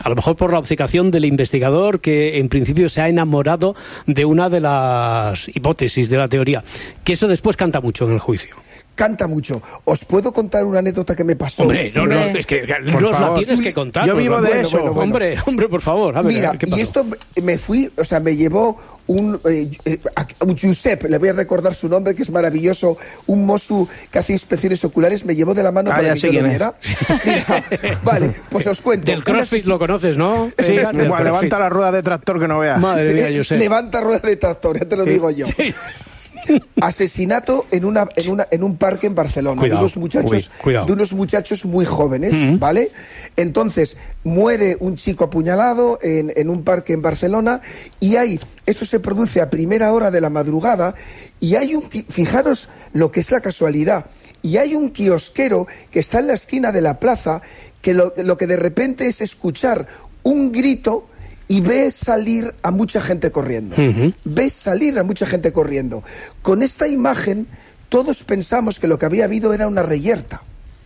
A lo mejor por la obcecación del investigador que en principio se ha enamorado de una de las hipótesis de la teoría. Que eso después canta mucho en el juicio. Canta mucho. ¿Os puedo contar una anécdota que me pasó? Hombre, no, es que nos la tienes que contar. Yo vivo de eso. Bueno. Hombre, por favor. A ver, mira, ¿qué pasó? y esto me llevó un Giuseppe, le voy a recordar su nombre, que es maravilloso, un mozo que hace inspecciones oculares, me llevó de la mano para que yo lo viera. Mira, vale, pues os cuento. Del CrossFit lo conoces, ¿no? Sí, levanta la rueda de tractor que no veas. Madre mía, Giuseppe. Levanta rueda de tractor, ya te lo digo yo. Sí. Asesinato en un parque en Barcelona. Cuidado, de unos muchachos muy jóvenes, ¿vale? Entonces muere un chico apuñalado en un parque en Barcelona y esto se produce a primera hora de la madrugada y fijaros lo que es la casualidad, y hay un kiosquero que está en la esquina de la plaza que lo que de repente es escuchar un grito y ves salir a mucha gente corriendo. Ves salir a mucha gente corriendo. Con esta imagen, todos pensamos que lo que había habido era una reyerta.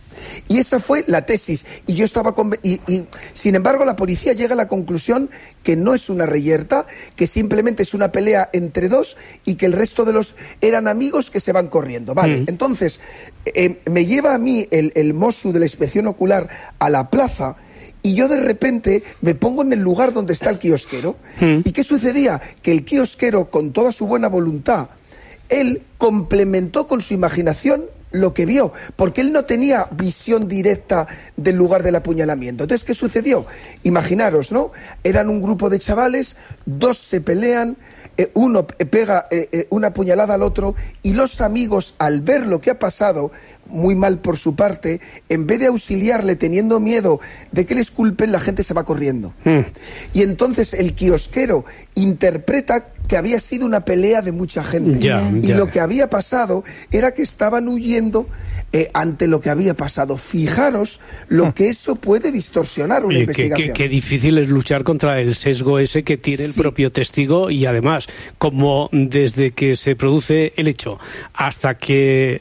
Y esa fue la tesis. Y yo estaba sin embargo, la policía llega a la conclusión que no es una reyerta, que simplemente es una pelea entre dos y que el resto de los eran amigos que se van corriendo. Vale, entonces, me lleva a mí el mosso de la inspección ocular a la plaza. Y yo de repente me pongo en el lugar donde está el kiosquero. ¿Y qué sucedía? Que el kiosquero, con toda su buena voluntad, él complementó con su imaginación lo que vio, porque él no tenía visión directa del lugar del apuñalamiento. Entonces, ¿qué sucedió? Imaginaros, ¿no? Eran un grupo de chavales, dos se pelean, uno pega una puñalada al otro y los amigos, al ver lo que ha pasado, muy mal por su parte, en vez de auxiliarle teniendo miedo de que les culpen, la gente se va corriendo. Y entonces el kiosquero interpreta que había sido una pelea de mucha gente. Lo que había pasado era que estaban huyendo ante lo que había pasado. Fijaros lo que eso puede distorsionar una investigación. Qué difícil es luchar contra el sesgo ese que tiene el propio testigo, y además, como desde que se produce el hecho hasta que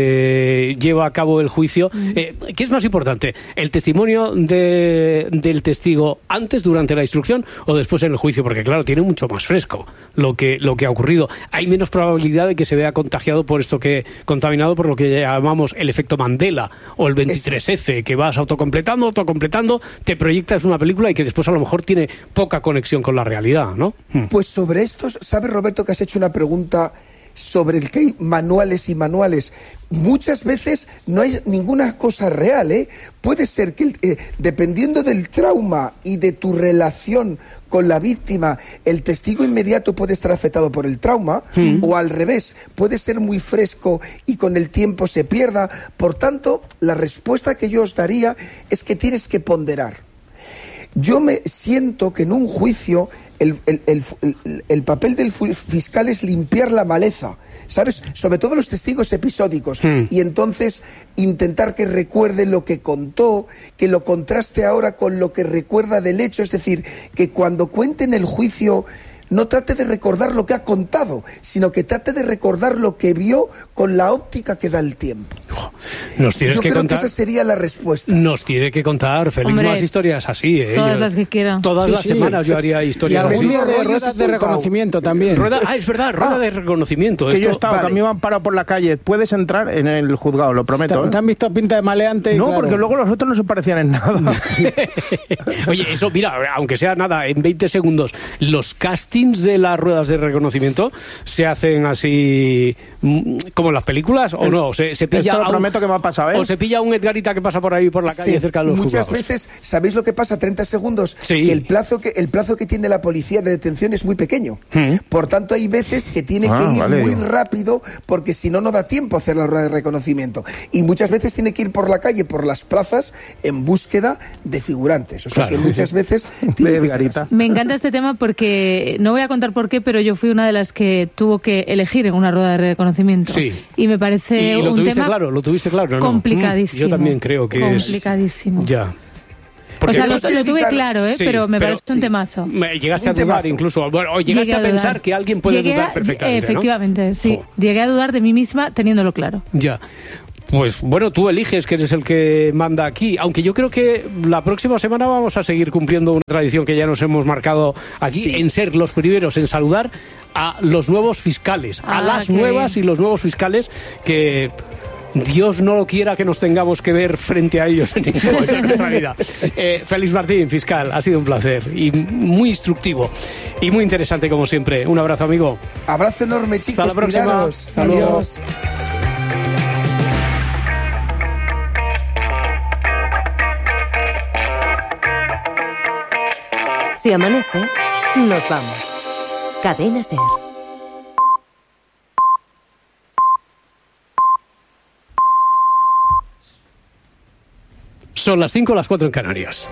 se lleva a cabo el juicio, ¿qué es más importante? ¿El testimonio del testigo antes, durante la instrucción, o después en el juicio? Porque claro, tiene mucho más fresco lo que ha ocurrido. Hay menos probabilidad de que se vea contaminado por lo que llamamos el efecto Mandela o el 23F, que vas autocompletando, te proyectas una película y que después a lo mejor tiene poca conexión con la realidad, ¿no? Pues sobre esto, ¿sabes, Roberto, que has hecho una pregunta sobre el que hay manuales y manuales? Muchas veces no hay ninguna cosa real, ¿eh? Puede ser que dependiendo del trauma y de tu relación con la víctima, el testigo inmediato puede estar afectado por el trauma, o al revés, puede ser muy fresco y con el tiempo se pierda. Por tanto, la respuesta que yo os daría es que tienes que ponderar. Yo me siento que en un juicio el papel del fiscal es limpiar la maleza, ¿sabes? Sobre todo los testigos episódicos. Y entonces intentar que recuerde lo que contó, que lo contraste ahora con lo que recuerda del hecho. Es decir, que cuando cuente en el juicio no trate de recordar lo que ha contado, sino que trate de recordar lo que vio con la óptica que da el tiempo. Yo creo que esa sería la respuesta. Nos tiene que contar, Félix, más historias así. Todas las que quiera. Todas las semanas yo haría historias así. Y algún día de ruedas de reconocimiento también. Es verdad, rueda de reconocimiento. Que yo he estado, que a mí me han parado por la calle. Puedes entrar en el juzgado, lo prometo. ¿Te han visto pinta de maleante? No, claro, porque luego los otros no se parecían en nada. Oye, eso, mira, aunque sea nada, en 20 segundos, los castings de las ruedas de reconocimiento se hacen así como en las películas, o no, se pilla. Esto lo prometo que me ha pasado, ¿eh? O se pilla un Edgarita que pasa por ahí por la calle cerca de los muchas juzgados. Veces, ¿sabéis lo que pasa? 30 segundos. Que el plazo que tiene la policía de detención es muy pequeño. Por tanto, hay veces que tiene que ir muy rápido, porque si no, no da tiempo a hacer la rueda de reconocimiento. Y muchas veces tiene que ir por la calle, por las plazas, en búsqueda de figurantes. O sea, que muchas veces tiene que ser así. Me encanta este tema porque, no voy a contar por qué, pero yo fui una de las que tuvo que elegir en una rueda de reconocimiento. Y me parece lo un tema tuviste claro, ¿no? Complicadísimo. Yo también creo que complicadísimo. Ya. Porque lo tuve claro, pero me parece un temazo. Llegaste a dudar incluso. Bueno, o llegaste a pensar que alguien puede dudar perfectamente, efectivamente, ¿no? sí. Llegué a dudar de mí misma teniéndolo claro. Ya. Pues bueno, tú eliges, que eres el que manda aquí, aunque yo creo que la próxima semana vamos a seguir cumpliendo una tradición que ya nos hemos marcado aquí, en ser los primeros en saludar a los nuevos fiscales, a las nuevas y los nuevos fiscales que... Dios no lo quiera que nos tengamos que ver frente a ellos en ningún momento de nuestra vida. Félix Martín, fiscal, ha sido un placer y muy instructivo y muy interesante como siempre. Un abrazo, amigo. Abrazo enorme, chicos. Hasta la próxima. Cuidaros. Hasta luego. Adiós. Si amanece, nos vamos. Cadena SER. Son las 5, las 4 en Canarias.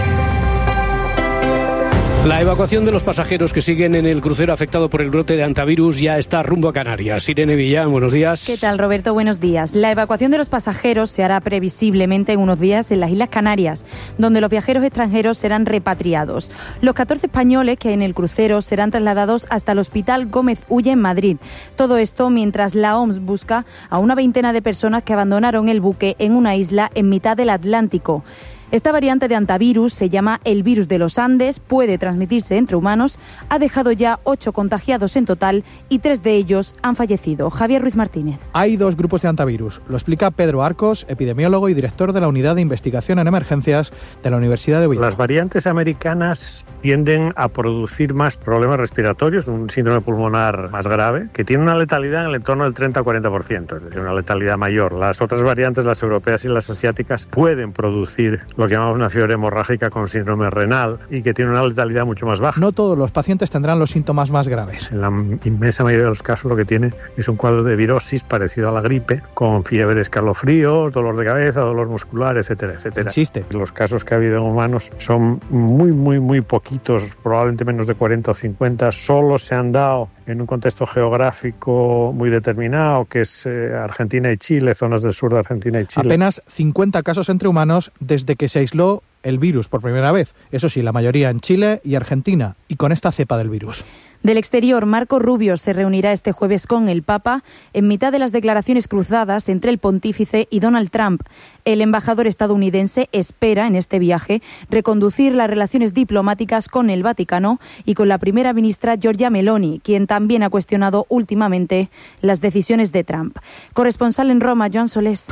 La evacuación de los pasajeros que siguen en el crucero afectado por el brote de hantavirus ya está rumbo a Canarias. Irene Villán, buenos días. ¿Qué tal, Roberto? Buenos días. La evacuación de los pasajeros se hará previsiblemente en unos días en las Islas Canarias, donde los viajeros extranjeros serán repatriados. Los 14 españoles que hay en el crucero serán trasladados hasta el Hospital Gómez Ulla en Madrid. Todo esto mientras la OMS busca a una veintena de personas que abandonaron el buque en una isla en mitad del Atlántico. Esta variante de hantavirus se llama el virus de los Andes, puede transmitirse entre humanos, ha dejado ya 8 contagiados en total y 3 de ellos han fallecido. Javier Ruiz Martínez. Hay 2 grupos de hantavirus, lo explica Pedro Arcos, epidemiólogo y director de la Unidad de Investigación en Emergencias de la Universidad de Oviedo. Las variantes americanas tienden a producir más problemas respiratorios, un síndrome pulmonar más grave, que tiene una letalidad en el entorno del 30-40%, es decir, una letalidad mayor. Las otras variantes, las europeas y las asiáticas, pueden producir lo que llamamos una fiebre hemorrágica con síndrome renal y que tiene una letalidad mucho más baja. No todos los pacientes tendrán los síntomas más graves. En la inmensa mayoría de los casos lo que tiene es un cuadro de virosis parecido a la gripe, con fiebre, escalofríos, dolor de cabeza, dolor muscular, etcétera, etcétera. Existe. Los casos que ha habido en humanos son muy poquitos, probablemente menos de 40 o 50, solo se han dado en un contexto geográfico muy determinado, que es Argentina y Chile, zonas del sur de Argentina y Chile. Apenas 50 casos entre humanos desde que se aisló el virus por primera vez. Eso sí, la mayoría en Chile y Argentina, y con esta cepa del virus. Del exterior, Marco Rubio se reunirá este jueves con el Papa en mitad de las declaraciones cruzadas entre el pontífice y Donald Trump. El embajador estadounidense espera en este viaje reconducir las relaciones diplomáticas con el Vaticano y con la primera ministra Giorgia Meloni, quien también ha cuestionado últimamente las decisiones de Trump. Corresponsal en Roma, Joan Solés.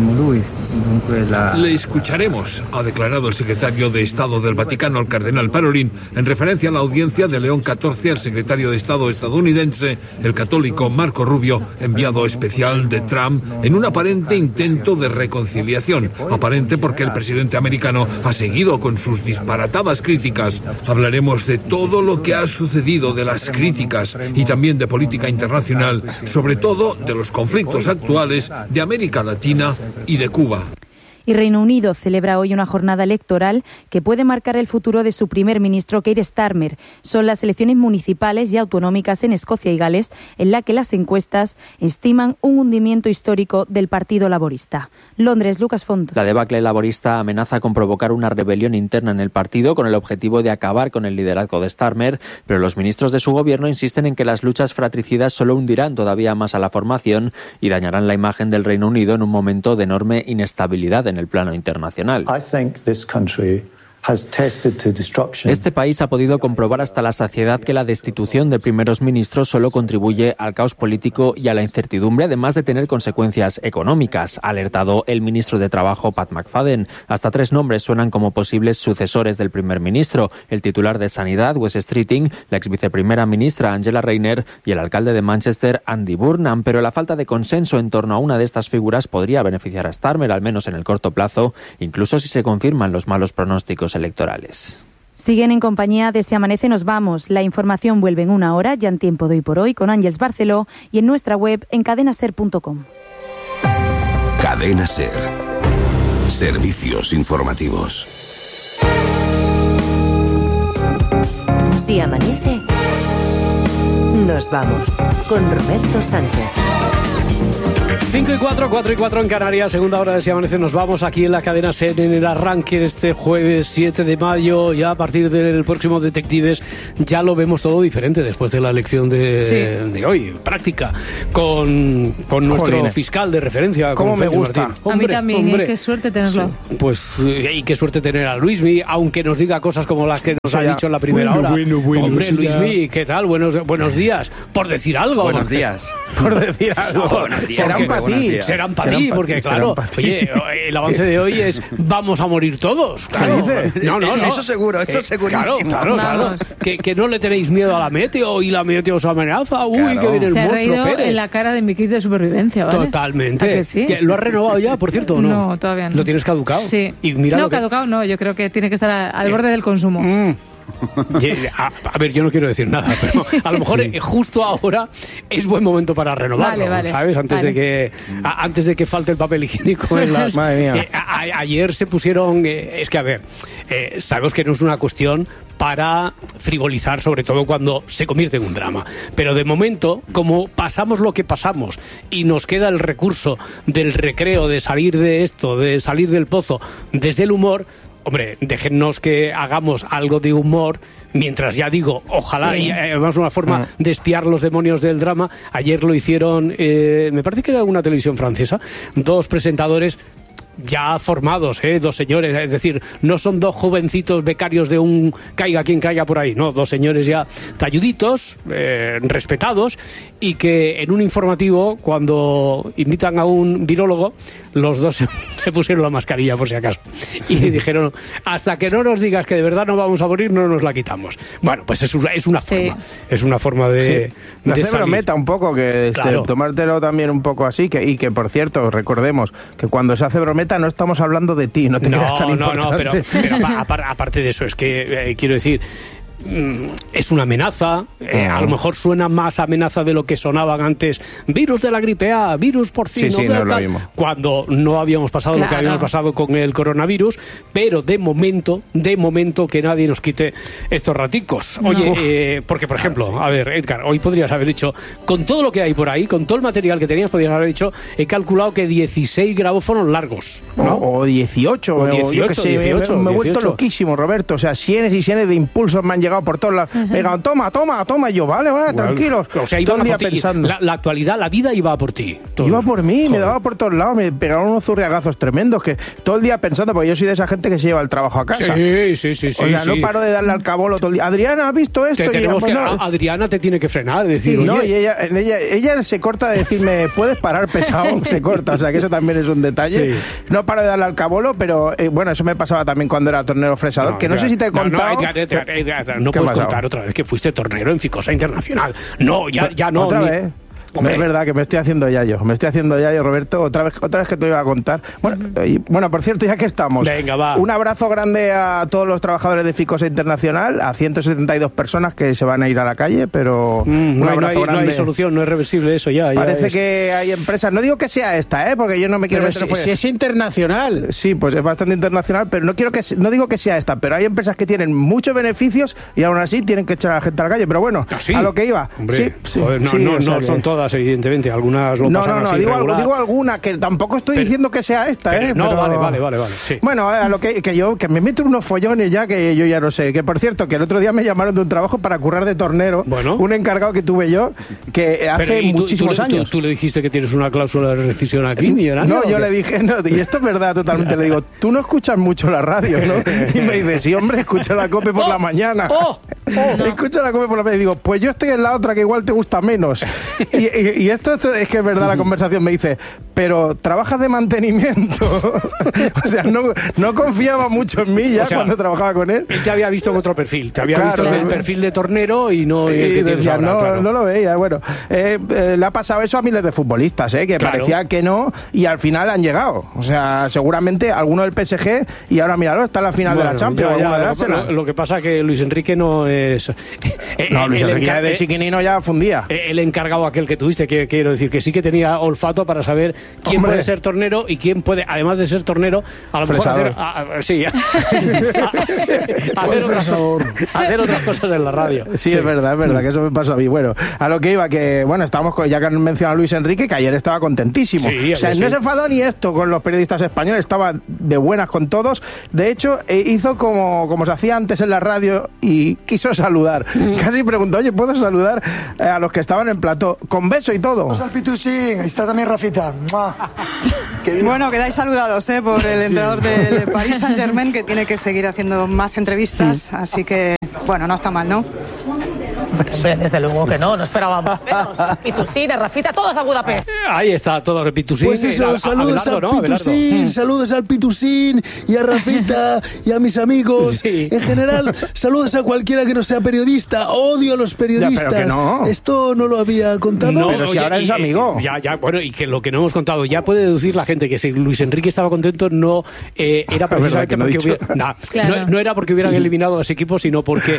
Le escucharemos, ha declarado el secretario de Estado del Vaticano, el cardenal Parolin, en referencia a la audiencia de León XIV al secretario de Estado estadounidense, el católico Marco Rubio, enviado especial de Trump, en un aparente intento de reconciliación. Aparente porque el presidente americano ha seguido con sus disparatadas críticas. Hablaremos de todo lo que ha sucedido, de las críticas y también de política internacional, sobre todo de los conflictos actuales de América Latina y de Cuba. Y Reino Unido celebra hoy una jornada electoral que puede marcar el futuro de su primer ministro, Keir Starmer. Son las elecciones municipales y autonómicas en Escocia y Gales, en la que las encuestas estiman un hundimiento histórico del Partido Laborista. Londres, Lucas Font. La debacle laborista amenaza con provocar una rebelión interna en el partido con el objetivo de acabar con el liderazgo de Starmer, pero los ministros de su gobierno insisten en que las luchas fratricidas solo hundirán todavía más a la formación y dañarán la imagen del Reino Unido en un momento de enorme inestabilidad en el plano internacional. Este país ha podido comprobar hasta la saciedad que la destitución de primeros ministros solo contribuye al caos político y a la incertidumbre, además de tener consecuencias económicas, ha alertado el ministro de Trabajo, Pat McFadden. Hasta 3 nombres suenan como posibles sucesores del primer ministro: el titular de Sanidad, Wes Streeting, la ex viceprimera ministra, Angela Rayner, y el alcalde de Manchester, Andy Burnham. Pero la falta de consenso en torno a una de estas figuras podría beneficiar a Starmer, al menos en el corto plazo, incluso si se confirman los malos pronósticos electorales. Siguen en compañía de Si Amanece Nos Vamos. La información vuelve en 1 hora, ya en Tiempo de Hoy por Hoy, con Ángeles Barceló, y en nuestra web en cadenaser.com. Cadena Ser. Servicios informativos. Si amanece, nos vamos con Roberto Sánchez. 5 y 4, 4 y 4 en Canarias, segunda hora de Si Amanece. Nos vamos aquí en la cadena SER en el arranque de este jueves 7 de mayo. Ya a partir del próximo Detectives ya lo vemos todo diferente después de la elección de hoy, práctica, con nuestro fiscal de referencia. ¿Cómo me gusta? Martín. Hombre, a mí también, qué suerte tenerlo. Sí, pues, y qué suerte tener a Luismi, aunque nos diga cosas como las que nos ha dicho en la primera hora. Hombre, Luismi, ¿qué tal? Buenos días, por decir algo. Buenos días. Por decir algo. Serán para ti, porque claro, oye, el avance de hoy es vamos a morir todos. Claro. No. Eso seguro, eso segurísimo. Claro. Que no le tenéis miedo a la meteo y la meteo os amenaza. Uy, que viene el monstruo. Se ha reído en la cara de mi kit de supervivencia, ¿vale? Totalmente. Sí? ¿Lo has renovado ya, por cierto, o no? No, todavía no. ¿Lo tienes caducado? Sí. Y mira caducado no, yo creo que tiene que estar al borde del consumo. A ver, yo no quiero decir nada, pero a lo mejor justo ahora es buen momento para renovarlo, vale. ¿sabes? Antes de que falte el papel higiénico en las... Madre mía. Ayer se pusieron... sabemos que no es una cuestión para frivolizar, sobre todo cuando se convierte en un drama. Pero de momento, como pasamos lo que pasamos y nos queda el recurso del recreo, de salir de esto, de salir del pozo desde el humor... Hombre, déjennos que hagamos algo de humor, mientras ya digo, ojalá, y además una forma de espiar los demonios del drama. Ayer lo hicieron, me parece que era una televisión francesa, 2 presentadores ya formados, 2 señores, es decir, no son 2 jovencitos becarios de un caiga quien caiga por ahí, no, 2 señores ya talluditos, respetados, y que en un informativo, cuando invitan a un virólogo, los 2 se pusieron la mascarilla por si acaso y dijeron, hasta que no nos digas que de verdad no vamos a morir, no nos la quitamos. Bueno, pues es una forma, es una forma de hacer brometa un poco, que tomártelo también un poco así, y que por cierto, recordemos que cuando se hace brometa no estamos hablando de ti, no te creas tan importante. pero aparte de eso, es que quiero decir, es una amenaza, a lo mejor suena más amenaza de lo que sonaban antes, virus de la gripe A, virus porcino, cuando no habíamos pasado lo que habíamos pasado con el coronavirus, pero de momento que nadie nos quite estos raticos. Oye, porque por ejemplo, a ver, Edgar, hoy podrías haber dicho, con todo lo que hay por ahí, con todo el material que tenías, podrías haber dicho, he calculado que 16 grabófonos largos, ¿no? O 18, yo qué sé, 18, me he vuelto loquísimo, Roberto, o sea, cienes y cienes de impulsos me han llegado por todos lados. Me digan, toma, y yo, vale, tranquilos. O sea, iba por ti. La actualidad, la vida iba por ti. Iba por mí, me daba por todos lados, me pegaron unos zurriagazos tremendos, que todo el día pensando, porque yo soy de esa gente que se lleva el trabajo a casa. Sí. O sea, no paro de darle al cabolo todo el día. Adriana, ¿has visto esto? Adriana te tiene que frenar, decir, no, y ella se corta de decirme, ¿puedes parar, pesado? Se corta, o sea, que eso también es un detalle. No paro de darle al cabolo, pero bueno, eso me pasaba también cuando era tornero fresador, que no sé si te he contado... No puedes contar otra vez que fuiste tornero en Ficosa Internacional. No, ya no. ¿Otra vez? No es verdad que me estoy haciendo yayo, Roberto, otra vez que te iba a contar. Bueno, por cierto, ya que estamos, venga, va. Un abrazo grande a todos los trabajadores de Ficosa Internacional, a 172 personas que se van a ir a la calle, pero un abrazo grande. No hay solución, no es reversible eso ya. Parece que hay empresas, no digo que sea esta, porque yo no me quiero meter... Si es internacional. Sí, pues es bastante internacional, pero no digo que sea esta, pero hay empresas que tienen muchos beneficios y aún así tienen que echar a la gente a la calle, pero bueno, a lo que iba. Hombre, no son todas. Evidentemente, algunas lo pasan así regular. Digo alguna, que tampoco estoy diciendo que sea esta, No, pero... vale. Sí. Bueno, a lo que me meto unos follones ya que yo ya no sé. Que por cierto, que el otro día me llamaron de un trabajo para currar de tornero. Bueno. Un encargado que tuve yo, que hace muchísimos años. ¿Tú le dijiste que tienes una cláusula de rescisión aquí, millonario? No, yo le dije, y esto es verdad totalmente. Le digo, tú no escuchas mucho la radio, ¿no? Y me dice, sí, hombre, escucha la COPE por la mañana. Escucha la COPE por la mañana. Y digo, pues yo estoy en la otra que igual te gusta menos. Y esto es que es verdad la conversación. Me dice, pero trabajas de mantenimiento. O sea, no confiaba mucho en mí ya, cuando trabajaba con él. Él te había visto en otro perfil, te había visto en el perfil de tornero y no el que tienes ahora, no lo veía. Bueno, le ha pasado eso a miles de futbolistas, que parecía que no, y al final han llegado. O sea, seguramente alguno del PSG, y ahora míralo, está en la final de la Champions. Lo que pasa es que Luis Enrique no es... No, Luis Enrique de chiquinino ya fundía. El encargado aquel que tuviste, que quiero decir, que sí que tenía olfato para saber quién puede ser tornero y quién puede, además de ser tornero, a lo mejor hacer otras cosas en la radio. Sí, es verdad que eso me pasó a mí. Bueno, a lo que iba, que bueno, estábamos ya que han mencionado a Luis Enrique, que ayer estaba contentísimo. Sí, o sea, no se enfadó ni esto con los periodistas españoles, estaba de buenas con todos. De hecho, hizo como se hacía antes en la radio y quiso saludar. Casi preguntó, oye, ¿puedo saludar a los que estaban en plató? Con beso y todo. Vamos al Pitusín, ahí está también Rafita. Bueno, quedáis saludados por el entrenador del Paris Saint-Germain, que tiene que seguir haciendo más entrevistas, así que, bueno, no está mal, ¿no? Hombre, desde luego que no esperábamos menos. Pitusín, Rafita, todos a Budapest. Ahí está, todo el Pitusín. Pues eso, saludos al Pitusín, saludos al Pitusín y a Rafita y a mis amigos. Sí. En general, saludos a cualquiera que no sea periodista. Odio a los periodistas. Ya, pero que no. Esto no lo había contado. No, pero si ahora es amigo. Ya, bueno, y que lo que no hemos contado, ya puede deducir la gente que si Luis Enrique estaba contento, no era precisamente porque no era porque hubieran eliminado a ese equipo, sino porque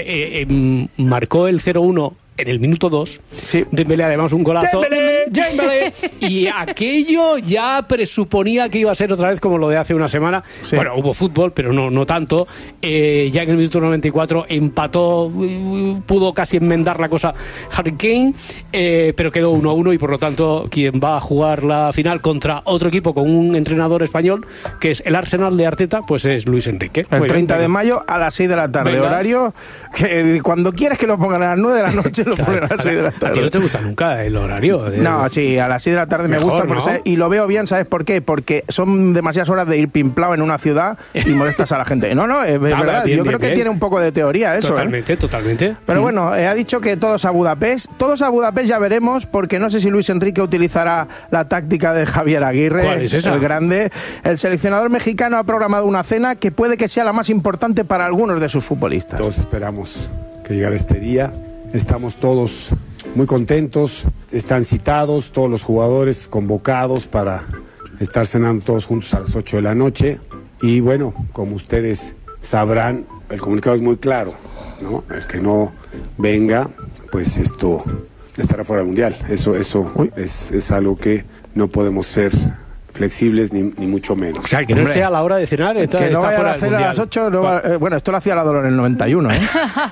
marcó el 0-1 en el minuto 2. Sí. Dembélé, además, un golazo. Dembélé. Y aquello ya presuponía que iba a ser otra vez como lo de hace una semana. Sí. Bueno, hubo fútbol, pero no tanto. Ya en el minuto 94 empató, pudo casi enmendar la cosa Harry Kane, pero quedó 1-1 y por lo tanto quien va a jugar la final contra otro equipo con un entrenador español, que es el Arsenal de Arteta, pues es Luis Enrique. El 30 de mayo a las 6 de la tarde. ¿Verdad? Horario que cuando quieres que lo pongan a las 9 de la noche lo ponen a las 6 de la tarde. ¿A ti no te gusta nunca el horario? No, sí, a las 6 de la tarde mejor, me gusta, porque, ¿no? Y lo veo bien, ¿sabes por qué? Porque son demasiadas horas de ir pimplado en una ciudad y molestas a la gente. No, es verdad, yo creo que tiene un poco de teoría eso. Totalmente. Pero bueno, ha dicho que todos a Budapest ya veremos, porque no sé si Luis Enrique utilizará la táctica de Javier Aguirre. ¿Cuál es esa? El grande. El seleccionador mexicano ha programado una cena que puede que sea la más importante para algunos de sus futbolistas. Todos esperamos que llegara este día. Estamos todos muy contentos, están citados todos los jugadores convocados para estar cenando todos juntos a las 8 de la noche. Y bueno, como ustedes sabrán, el comunicado es muy claro, ¿no? El que no venga, pues esto estará fuera del Mundial. Eso es algo que no podemos ser flexibles ni mucho menos. O sea, que no esté a la hora de cenar, que no vaya fuera a hacer a las 8, bueno, esto lo hacía la Dolor en el 91, ¿eh?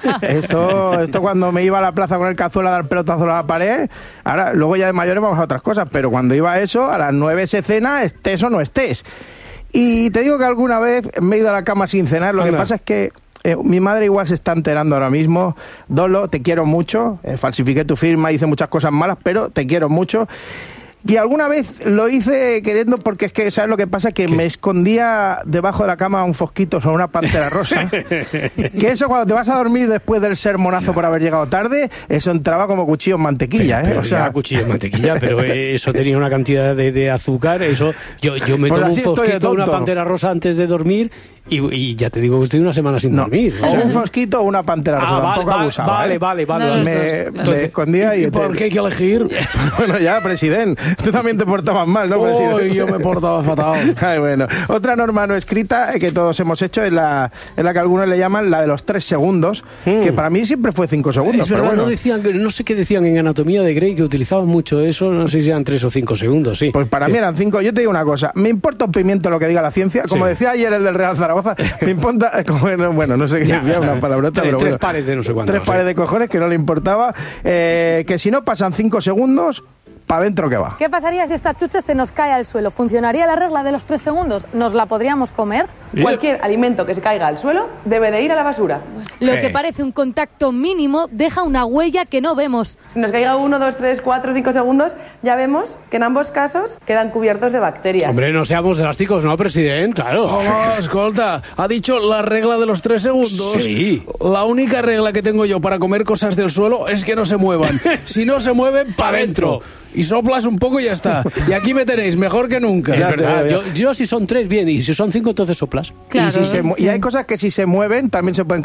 esto cuando me iba a la plaza con el cazuelo a dar pelotazo a la pared, ahora, luego ya de mayores vamos a otras cosas, pero cuando iba a eso, a las 9 se cena, estés o no estés. Y te digo que alguna vez me he ido a la cama sin cenar, lo que pasa es que mi madre igual se está enterando ahora mismo. Dolo, te quiero mucho, falsifiqué tu firma, hice muchas cosas malas, pero te quiero mucho. Y alguna vez lo hice queriendo, porque es que, ¿sabes lo que pasa? Que me escondía debajo de la cama un fosquito sobre una pantera rosa. Que eso cuando te vas a dormir después del sermonazo por haber llegado tarde, eso entraba como cuchillo en mantequilla, ¿eh? Pero o sea, cuchillo en mantequilla, pero eso tenía una cantidad de azúcar. Eso yo me tomo un fosquito, una pantera rosa antes de dormir y ya te digo que estoy una semana sin dormir. O sea, un fosquito o una pantera rosa, tampoco abusaba. Vale. Me escondía y... ¿Por qué hay que elegir? Bueno, ya, presidente. Tú también te portabas mal, ¿no, presidente? Yo me portaba fatal. Ay, bueno. Otra norma no escrita que todos hemos hecho es la que algunos le llaman la de los 3 segundos, que para mí siempre fue 5 segundos. Es verdad, pero bueno. no sé qué decían en Anatomía de Grey, que utilizaban mucho eso, no sé si eran 3 o 5 segundos, sí. Pues para mí eran 5. Yo te digo una cosa, me importa un pimiento lo que diga la ciencia, como decía ayer el del Real Zaragoza, me importa, bueno, no sé qué decía, una palabrota, pero bueno. 3 pares de no sé cuántos. 3 pares de cojones que no le importaba, que si no pasan 5 segundos... para adentro que va. ¿Qué pasaría si esta chucha se nos cae al suelo? ¿Funcionaría la regla de los 3 segundos? ¿Nos la podríamos comer? Cualquier alimento que se caiga al suelo debe de ir a la basura. Lo que parece un contacto mínimo deja una huella que no vemos. Si nos caiga 1, 2, 3, 4, 5 segundos, ya vemos que en ambos casos quedan cubiertos de bacterias. Hombre, no seamos drásticos, ¿no, presidente? Claro. Vamos, escolta, ha dicho la regla de los 3 segundos. Sí. La única regla que tengo yo para comer cosas del suelo es que no se muevan. Si no se mueven, para adentro. Y soplas un poco y ya está. Y aquí me tenéis, mejor que nunca. Es verdad. Yo si son 3, bien. Y si son 5, entonces soplas. Claro, y hay cosas que si se mueven también se pueden comer. Porque yo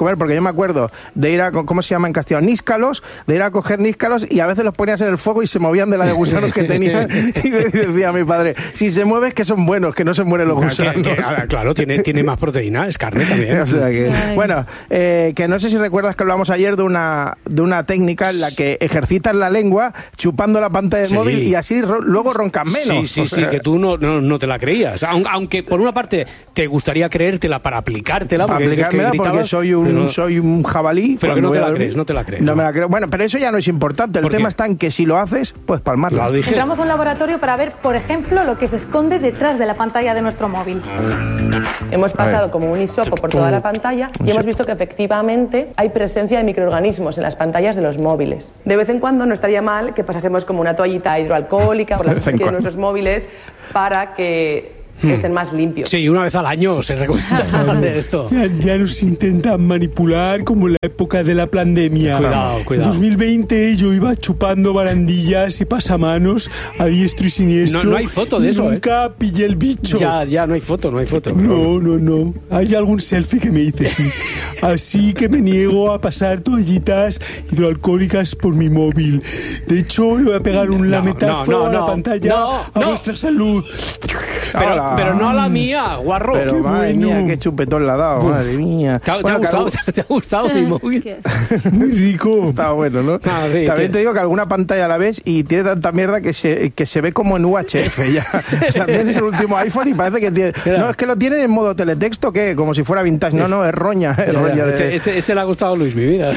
me acuerdo de ir a, ¿cómo se llama en castellano? Níscalos, de ir a coger níscalos y a veces los ponías en el fuego y se movían de la de gusanos que tenían. Y decía mi padre, si se mueve es que son buenos, que no se mueren los gusanos. Claro, tiene más proteína, es carne también. O sea que, bueno, que no sé si recuerdas que hablamos ayer de una técnica en la que ejercitas la lengua chupando la pantalla del móvil y así luego roncas menos. Sí, que tú no te la creías. Aunque por una parte te gustaría creértela para aplicártela, porque soy un jabalí. Pero que no te la crees, no te la crees. No me la creo. Bueno, pero eso ya no es importante. El tema está en que si lo haces, pues palmarla. Entramos a un laboratorio para ver, por ejemplo, lo que se esconde detrás de la pantalla de nuestro móvil. Hemos pasado como un hisopo por toda la pantalla y hemos visto que efectivamente hay presencia de microorganismos en las pantallas de los móviles. De vez en cuando no estaría mal que pasásemos como una toallita hidroalcohólica por la superficie de nuestros móviles para que estén más limpios. Sí, una vez al año se recomienda esto. Ya nos intentan manipular como en la época de la pandemia. Cuidado. En 2020 yo iba chupando barandillas y pasamanos a diestro y siniestro. No hay foto de eso. Nunca pillé el bicho. Ya, no hay foto. No. Hay algún selfie que me dice sí. Así que me niego a pasar toallitas hidroalcohólicas por mi móvil. De hecho, le voy a pegar un lametazo a la pantalla a vuestra salud. Pero no a la mía, guarro. Pero madre mía, qué chupetón le ha dado, madre mía. ¿Te ha gustado mi móvil? Muy rico. Está bueno, ¿no? También te digo que alguna pantalla la ves y tiene tanta mierda que se ve como en UHF ya. O sea, tienes el último iPhone y parece que tiene... No, es que lo tiene en modo teletexto, ¿qué? Como si fuera vintage. No, es roña. Este le ha gustado a Luis, mi vida.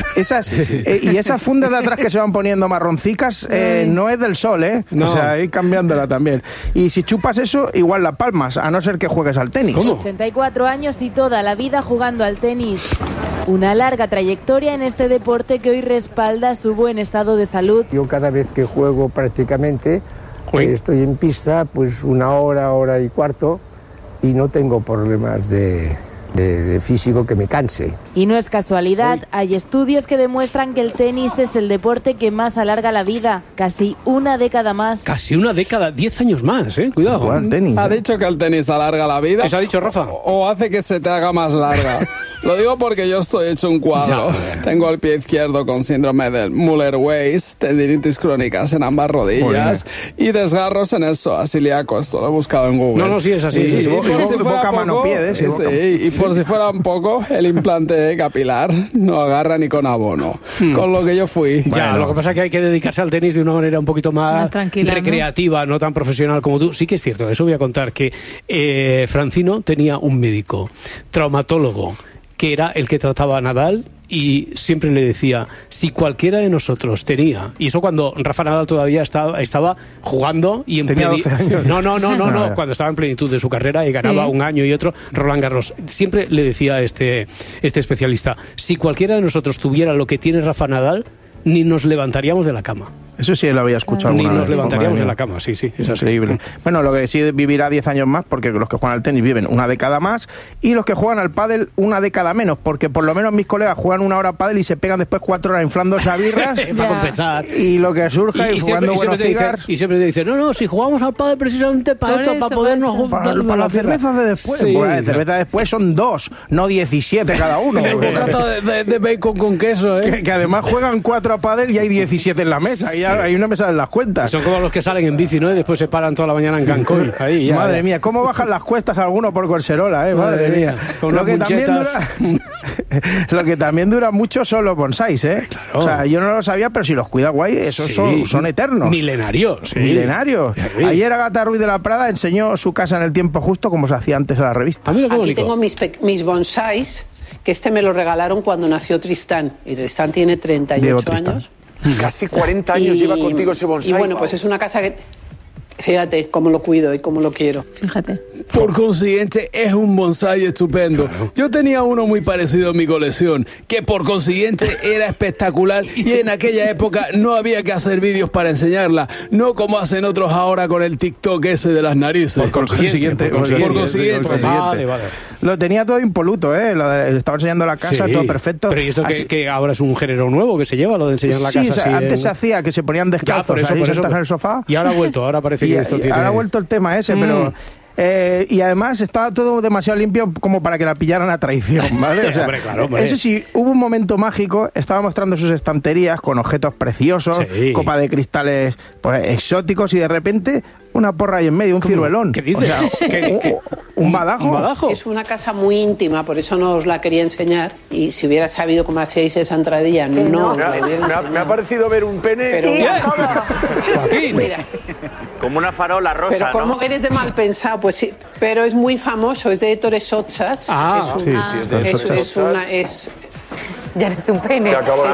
Y esas fundas de atrás que se van poniendo marroncicas no es del sol, ¿eh? No. O sea, ir cambiándola también. Y si chupas eso, igual la palmas, a no ser que juegues al tenis. ¿Cómo? 84 años y toda la vida jugando al tenis. Una larga trayectoria en este deporte que hoy respalda su buen estado de salud. Yo cada vez que juego prácticamente estoy en pista pues una hora y cuarto y no tengo problemas de físico que me canse. Y no es casualidad, hay estudios que demuestran que el tenis es el deporte que más alarga la vida, casi una década más. Casi una década, 10 años más, cuidado. Jugar al tenis. ¿Ha dicho que el tenis alarga la vida? ¿Eso ha dicho Rafa? ¿O hace que se te haga más larga? Lo digo porque yo estoy hecho un cuadro. Tengo el pie izquierdo con síndrome del Müller-Weiss, tendinitis crónicas en ambas rodillas y desgarros en el psoas ilíaco. Esto lo he buscado en Google. No, sí es así. Y boca, mano, pie. Y por si fuera un poco, el implante capilar no agarra ni con abono. Con lo que yo fui. Lo que pasa es que hay que dedicarse al tenis de una manera un poquito más tranquila, recreativa, ¿no? Tan profesional como tú. Sí que es cierto, de eso voy a contar, que Francino tenía un médico, traumatólogo, que era el que trataba a Nadal y siempre le decía, si cualquiera de nosotros tenía, y eso cuando Rafa Nadal todavía estaba jugando y tenía 12 años. No, cuando estaba en plenitud de su carrera y ganaba un año y otro Roland Garros, siempre le decía este especialista, si cualquiera de nosotros tuviera lo que tiene Rafa Nadal, ni nos levantaríamos de la cama. Eso sí lo había escuchado alguna vez. Ni nos levantaríamos de la cama, sí. Es increíble. Bueno, lo que sí vivirá 10 años más, porque los que juegan al tenis viven una década más, y los que juegan al pádel una década menos, porque por lo menos mis colegas juegan una hora pádel y se pegan después 4 horas inflándose a birras para compensar. Y lo que surja y jugando buenos cigars. Y siempre te dicen, no, si jugamos al pádel precisamente para esto, para podernos... Para las cervezas de después. Sí. Pues las cervezas después son 2, no 17 cada uno. Un bocata de bacon con queso, que además juegan 4 a pádel y hay 17 en la mesa. Y hay una mesa en las cuentas. Son como los que salen en bici, ¿no? Y después se paran toda la mañana en Cancún. Ahí, madre mía, ¿cómo bajan las cuestas algunos por Colserola, madre mía. Con lo que también dura mucho son los bonsáis, Claro. O sea, yo no lo sabía, pero si los cuida guay, esos son eternos. Milenarios. Milenarios. Sí. Ayer Agatha Ruiz de la Prada enseñó su casa en el tiempo justo, como se hacía antes a la revista. Aquí tengo mis bonsáis, que me lo regalaron cuando nació Tristán. Y Tristán tiene 38 años. Casi 40 años lleva contigo ese bonsái. Y bueno, pues es una casa que... Fíjate cómo lo cuido y cómo lo quiero. Fíjate. Por consiguiente, es un bonsái estupendo. Claro. Yo tenía uno muy parecido en mi colección, que por consiguiente era espectacular y en aquella época no había que hacer vídeos para enseñarla, no como hacen otros ahora con el TikTok ese de las narices. Por consiguiente. Vale. Lo tenía todo impoluto, le estaba enseñando la casa, todo perfecto. Pero ¿y esto que ahora es un género nuevo que se lleva, lo de enseñar la casa? Sí, antes se hacía que se ponían descalzos ahí sentados en el sofá. Y ahora ha vuelto, ahora parece que esto tiene... Ahora ha vuelto el tema ese, pero... y además estaba todo demasiado limpio como para que la pillaran a traición, ¿vale? O sea, hombre, claro, hombre. Eso sí, hubo un momento mágico, estaba mostrando sus estanterías con objetos preciosos, copa de cristales pues, exóticos, y de repente una porra ahí en medio, un ciruelón. ¿Qué dices? O sea, ¿Un badajo? Es una casa muy íntima, por eso no os la quería enseñar. Y si hubiera sabido cómo hacíais esa entradilla, no. Me ha parecido ver un pene. Pero mira, como una farola rosa, pero ¿cómo ¿no? eres de mal pensado? Pues sí, pero es muy famoso, es de Ettore Sottsass. Ya eres un pene.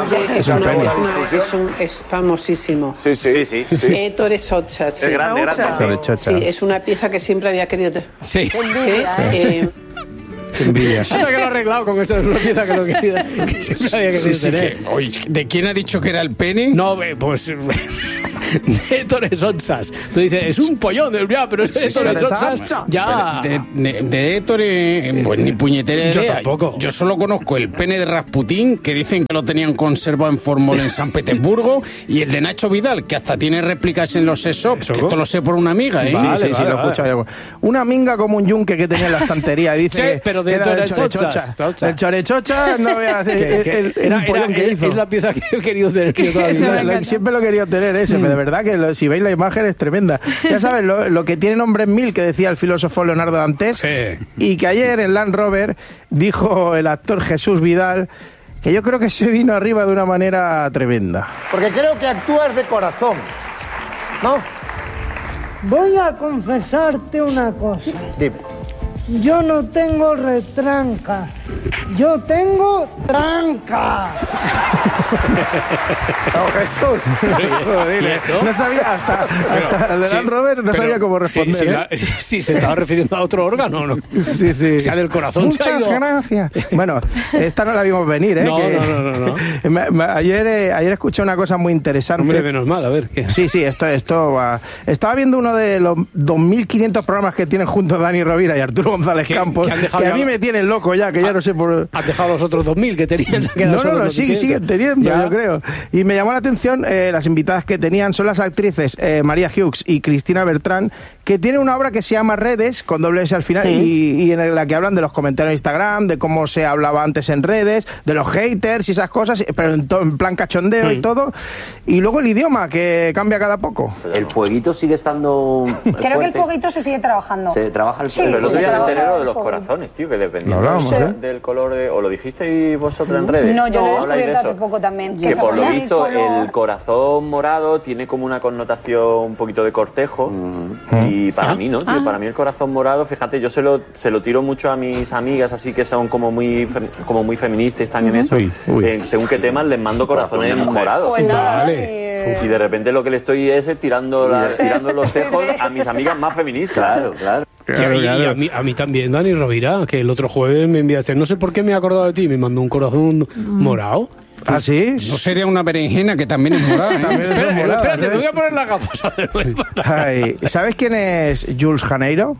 Es famosísimo. Sí. Ettore Sottsass. Es grande. Sí, es una pieza que siempre había querido tener. Sí. Qué envidia. Ahora que lo he arreglado con esto, es una pieza que lo quería, que siempre había querido tener. Oye, ¿de quién ha dicho que era el pene? No, pues... de Ettore Sottsass. Tú dices, es un pollón, ya, pero es de Ettore Sottsass. Ya. De Ettore, pues ni puñetera idea. Yo tampoco. Yo solo conozco el pene de Rasputín, que dicen que lo tenían conservado en formol en San Petersburgo, y el de Nacho Vidal, que hasta tiene réplicas en los sesops, que esto lo sé por una amiga, ¿eh? Vale, sí, lo he escuchado. Una minga como un yunque que tenía en la estantería, dice. Sí, pero de Ettore Sottsass. El chorechocha no veas el pollón que hizo. Es la pieza que he querido tener yo toda la vida. Siempre lo he querido tener ese, pero de verdad que si veis la imagen es tremenda. Ya sabes, lo que tiene nombre en mil, que decía el filósofo Leonardo Dantes, y que ayer en Land Rover dijo el actor Jesús Vidal, que yo creo que se vino arriba de una manera tremenda. Porque creo que actúas de corazón, ¿no? Voy a confesarte una cosa. Dime. Yo no tengo retranca. Yo tengo tranca. Jesús. No sabía, hasta el Land Rover no sabía cómo responder. Sí, se estaba refiriendo a otro órgano, ¿no? Sí. O sea, del corazón. Muchas gracias. Bueno, esta no la vimos venir, ¿eh? No. Ayer escuché una cosa muy interesante. Hombre, menos mal, a ver. ¿qué? Sí, esto va. Estaba viendo uno de los 2.500 programas que tienen juntos Dani Rovira y Arturo González Campos, que a mí me tienen loco ya, que ya no sé por... ¿Has dejado los otros 2.000 que tenían? No, siguen teniendo, yo creo. Y me llamó la atención las invitadas que tenían, son las actrices María Hughes y Cristina Bertrán, que tienen una obra que se llama Redes, con doble S al final, y en la que hablan de los comentarios en Instagram, de cómo se hablaba antes en redes, de los haters y esas cosas, pero en plan cachondeo y todo. Y luego el idioma, que cambia cada poco. ¿El fueguito sigue estando Creo fuerte? que el fueguito se sigue trabajando. ¿Se trabaja el Sí, fuego? Pero sí, el otro día me enteré trabaja de los el corazones, tío, que dependiendo Lo del color de... ¿O lo dijisteis vosotros en redes? No, yo lo he ¿Habláis de descubierto eso? hace poco también. Que por lo sabía visto color. el corazón morado tiene como una connotación un poquito de cortejo y para mí no, tío, para mí el corazón morado, fíjate, yo se lo tiro mucho a mis amigas así que son como muy feministas, están en eso, según qué temas les mando corazones morados. Pues nada, Y de repente lo que le estoy es tirando los tejos a mis amigas más feministas. Claro. Y a mí también, Dani Rovira, que el otro jueves me enviaste, no sé por qué me he acordado de ti, me mandó un corazón morado. ¿Ah, sí? No sería una berenjena que también es morada, ¿eh? También son moradas, Espérate, me voy a poner las gafas. Ay, ¿sabes quién es Jules Janeiro?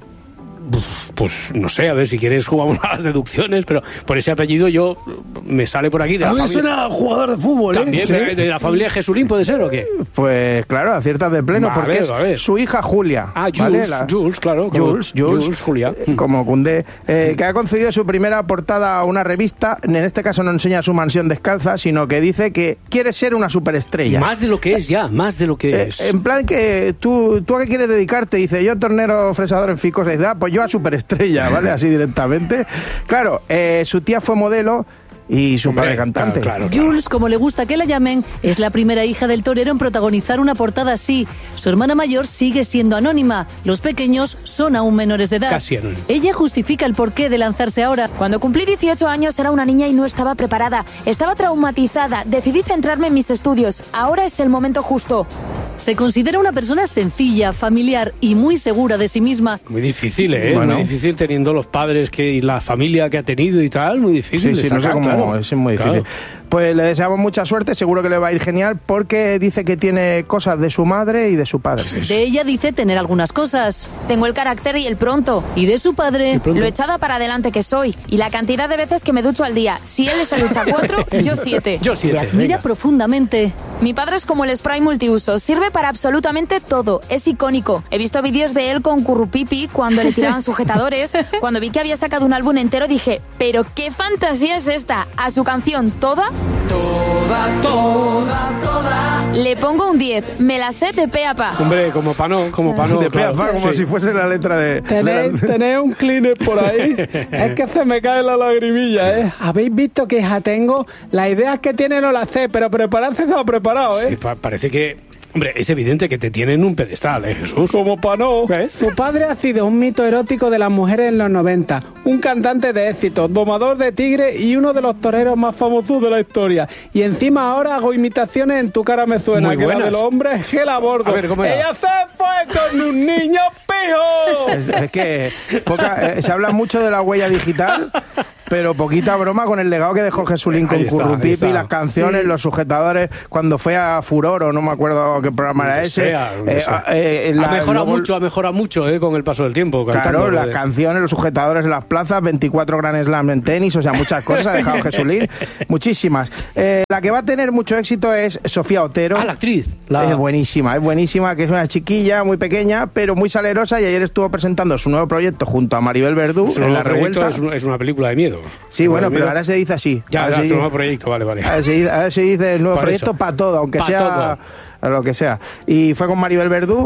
Pues no sé, a ver, si quieres jugamos a las deducciones, pero por ese apellido yo me sale por aquí de la A mí familia. suena jugador de fútbol, También, ¿Sí? de la familia Jesulín, ¿puede ser o qué? Pues claro, aciertas de pleno, Vale, porque es su hija Julia. Ah, Jules, ¿vale? Jules, claro. Jules, Julia. Como Koundé, que ha concedido su primera portada a una revista. En este caso no enseña su mansión descalza, sino que dice que quiere ser una superestrella. Más de lo que es ya, más de lo que es. En plan que tú a qué quieres dedicarte, dice, yo tornero fresador en Ficos, dice, pues yo a superestrella, ¿vale? Así directamente. Claro, su tía fue modelo y su padre cantante. Claro. Jules, como le gusta que la llamen, es la primera hija del torero en protagonizar una portada así. Su hermana mayor sigue siendo anónima. Los pequeños son aún menores de edad. Casi anónima. Ella justifica el porqué de lanzarse ahora. Cuando cumplí 18 años era una niña y no estaba preparada. Estaba traumatizada. Decidí centrarme en mis estudios. Ahora es el momento justo. Se considera una persona sencilla, familiar y muy segura de sí misma. Muy difícil, ¿eh? Bueno. Muy difícil teniendo los padres y la familia que ha tenido y tal, muy difícil. Sí, no sé cómo, es muy difícil. Pues le deseamos mucha suerte, seguro que le va a ir genial, porque dice que tiene cosas de su madre y de su padre. De ella dice tener algunas cosas. Tengo el carácter y el pronto. Y de su padre, lo echada para adelante que soy. Y la cantidad de veces que me ducho al día. Si él se ducha 4, yo 7. Yo 7. Mira profundamente. Mi padre es como el spray multiuso. Sirve para absolutamente todo. Es icónico. He visto vídeos de él con Currupipi cuando le tiraban sujetadores. Cuando vi que había sacado un álbum entero dije, ¿pero qué fantasía es esta? A su canción Toda... Toda. Le pongo un 10. Me la sé de pe a pa. Hombre, como pa' no. De pe a pa, como si fuese la letra de... ¿Tenéis un Kleenex por ahí? Es que se me cae la lagrimilla, ¿eh? ¿Habéis visto qué hija tengo? Las ideas que tiene no las sé, pero prepararse se ha preparado, ¿eh? Sí, parece que... Hombre, es evidente que te tienen en un pedestal, ¿eh, Jesús? Como pa' no. Su padre ha sido un mito erótico de las mujeres en los 90, un cantante de éxito, domador de tigre y uno de los toreros más famosos de la historia. Y encima ahora hago imitaciones en Tu cara me suena, muy que buenas. la de los hombres gel a bordo. A ver, ¿cómo era? ¡Ella se fue con un niño pijo! Es que se habla mucho de la huella digital, pero poquita broma con el legado que dejó Jesulín con Currupipi, las canciones, los sujetadores, cuando fue a Furor, o no me acuerdo qué programa era ese. Ha mejorado mucho con el paso del tiempo. Claro, las canciones, los sujetadores en las plazas, 24 Grand Slam en tenis, o sea, muchas cosas ha dejado Jesulín, muchísimas. La que va a tener mucho éxito es Sofía Otero. La actriz. Es buenísima, que es una chiquilla muy pequeña, pero muy salerosa, y ayer estuvo presentando su nuevo proyecto junto a Maribel Verdú en La Revuelta. Es una película de miedo. Sí, bueno, pero ahora se dice así. Ya, su nuevo proyecto, vale. Ahora se dice el nuevo proyecto para todo, aunque sea... lo que sea. Y fue con Maribel Verdú.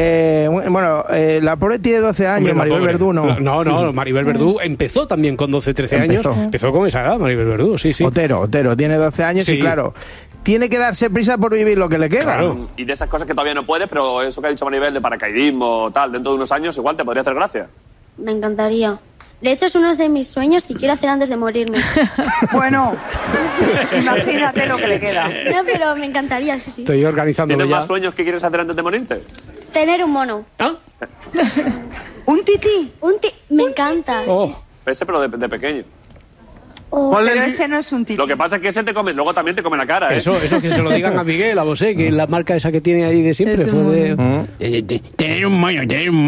La pobre tiene 12 años. Hombre, Maribel Verdú no. No, Maribel Verdú empezó también con 12, 13 años. Empezó con esa edad, Maribel Verdú, sí. Otero tiene 12 años y claro, tiene que darse prisa por vivir lo que le queda. Claro. Y de esas cosas que todavía no puede, pero eso que ha dicho Maribel de paracaidismo, tal, dentro de unos años igual te podría hacer gracia. Me encantaría. De hecho, es uno de mis sueños que quiero hacer antes de morirme. Bueno, imagínate lo que le queda. No, pero me encantaría, sí. Estoy organizando. ¿Tienes más sueños que quieres hacer antes de morirte? Tener un mono. ¿Ah? ¿Un tití? Me encanta. Sí. Ese, pero de pequeño. Pero ese no es un tití. Lo que pasa es que ese te come, luego también te come la cara, ¿eh? Eso que se lo digan a Miguel, a Bosé, que la marca esa que tiene ahí de siempre fue de... Tener un moño,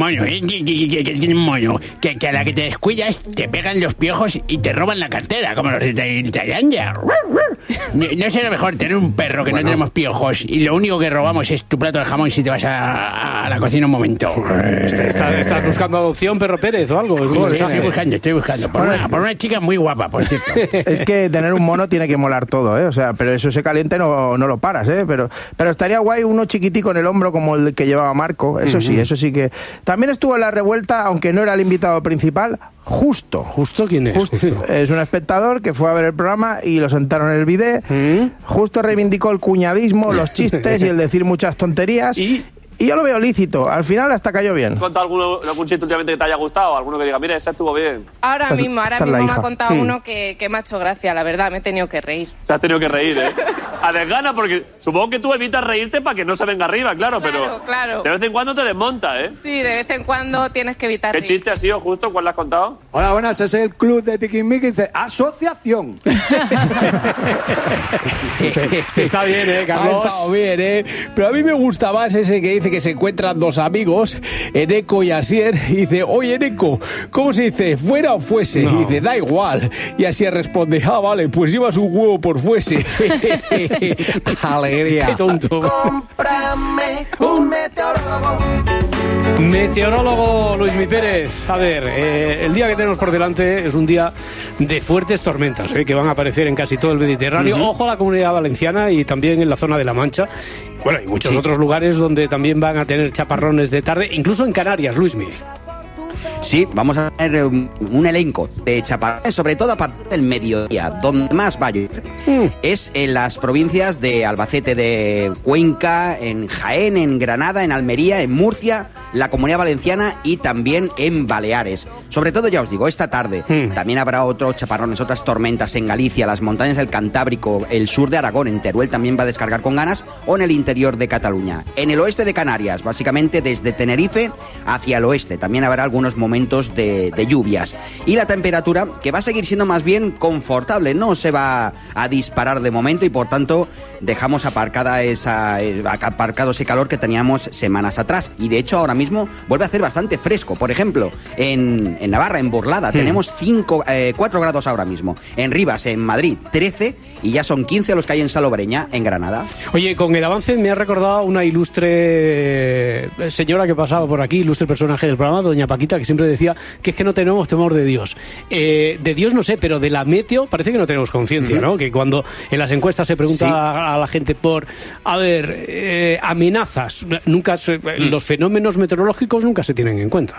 que a la que te descuidas te pegan los piojos y te roban la cartera, como los de Tailandia. No será mejor tener un perro que no tenemos piojos y lo único que robamos es tu plato de jamón si te vas a la cocina un momento. ¿Estás buscando adopción, Perro Pérez, o algo? Estoy buscando. Por una chica muy guapa, por cierto. Es que tener un mono tiene que molar todo, ¿eh? O sea, pero eso se caliente no lo paras, ¿eh? Pero estaría guay uno chiquitico en el hombro como el que llevaba Marco, eso sí que... También estuvo en La Revuelta, aunque no era el invitado principal, Justo. ¿Justo quién es? Justo. Es un espectador que fue a ver el programa y lo sentaron en el bidet. Justo reivindicó el cuñadismo, los chistes y el decir muchas tonterías. Y yo lo veo lícito. Al final hasta cayó bien. ¿Has contado algún chiste últimamente que te haya gustado? ¿Alguno que diga, mira, ese estuvo bien? Ahora mismo me ha contado uno que me ha hecho gracia, la verdad, me he tenido que reír. Se has tenido que reír, ¿eh? A desgana, porque supongo que tú evitas reírte para que no se venga arriba, claro, pero de vez en cuando te desmonta, ¿eh? Sí, de vez en cuando tienes que evitar ¿Qué reír. chiste ha sido justo? ¿Cuál le has contado? Hola, buenas, es el club de Tiquismiqui y dice, asociación. Está bien, Carlos. Ha estado bien, pero a mí me gusta más ese que dice que se encuentran dos amigos, Eneco y Asier, y dice, oye, Eneco, ¿cómo se dice? ¿Fuera o fuese? No. Y dice, da igual. Y Asier responde, vale, pues llevas un huevo por fuese. Alegría. Qué tonto. Cómprame un meteorólogo. Meteorólogo Luismi Pérez. A ver, el día que tenemos por delante es un día de fuertes tormentas, que van a aparecer en casi todo el Mediterráneo. Ojo a la Comunidad Valenciana y también en la zona de La Mancha. Bueno, y muchos otros lugares donde también van a tener chaparrones de tarde, incluso en Canarias, Luismi. Sí, vamos a tener un elenco de chaparrones, sobre todo a partir del mediodía. Donde más va a llover es en las provincias de Albacete, de Cuenca, en Jaén, en Granada, en Almería, en Murcia, la Comunidad Valenciana y también en Baleares. Sobre todo, ya os digo, esta tarde también habrá otros chaparrones, otras tormentas en Galicia, las montañas del Cantábrico, el sur de Aragón, en Teruel también va a descargar con ganas, o en el interior de Cataluña. En el oeste de Canarias, básicamente desde Tenerife hacia el oeste, también habrá algunos momentos de lluvias. Y la temperatura, que va a seguir siendo más bien confortable, no se va a disparar de momento y por tanto dejamos aparcado ese calor que teníamos semanas atrás. Y de hecho ahora mismo vuelve a hacer bastante fresco. Por ejemplo, en Navarra, en Burlada, tenemos 4 grados ahora mismo. En Rivas, en Madrid, 13, y ya son 15 los que hay en Salobreña, en Granada. Oye, con el avance me ha recordado una ilustre señora que pasaba por aquí, ilustre personaje del programa, doña Paquita, que siempre decía que es que no tenemos temor de Dios. De Dios no sé, pero de la meteo parece que no tenemos conciencia, ¿no? Que cuando en las encuestas se pregunta a la gente por, amenazas, nunca los fenómenos meteorológicos nunca se tienen en cuenta.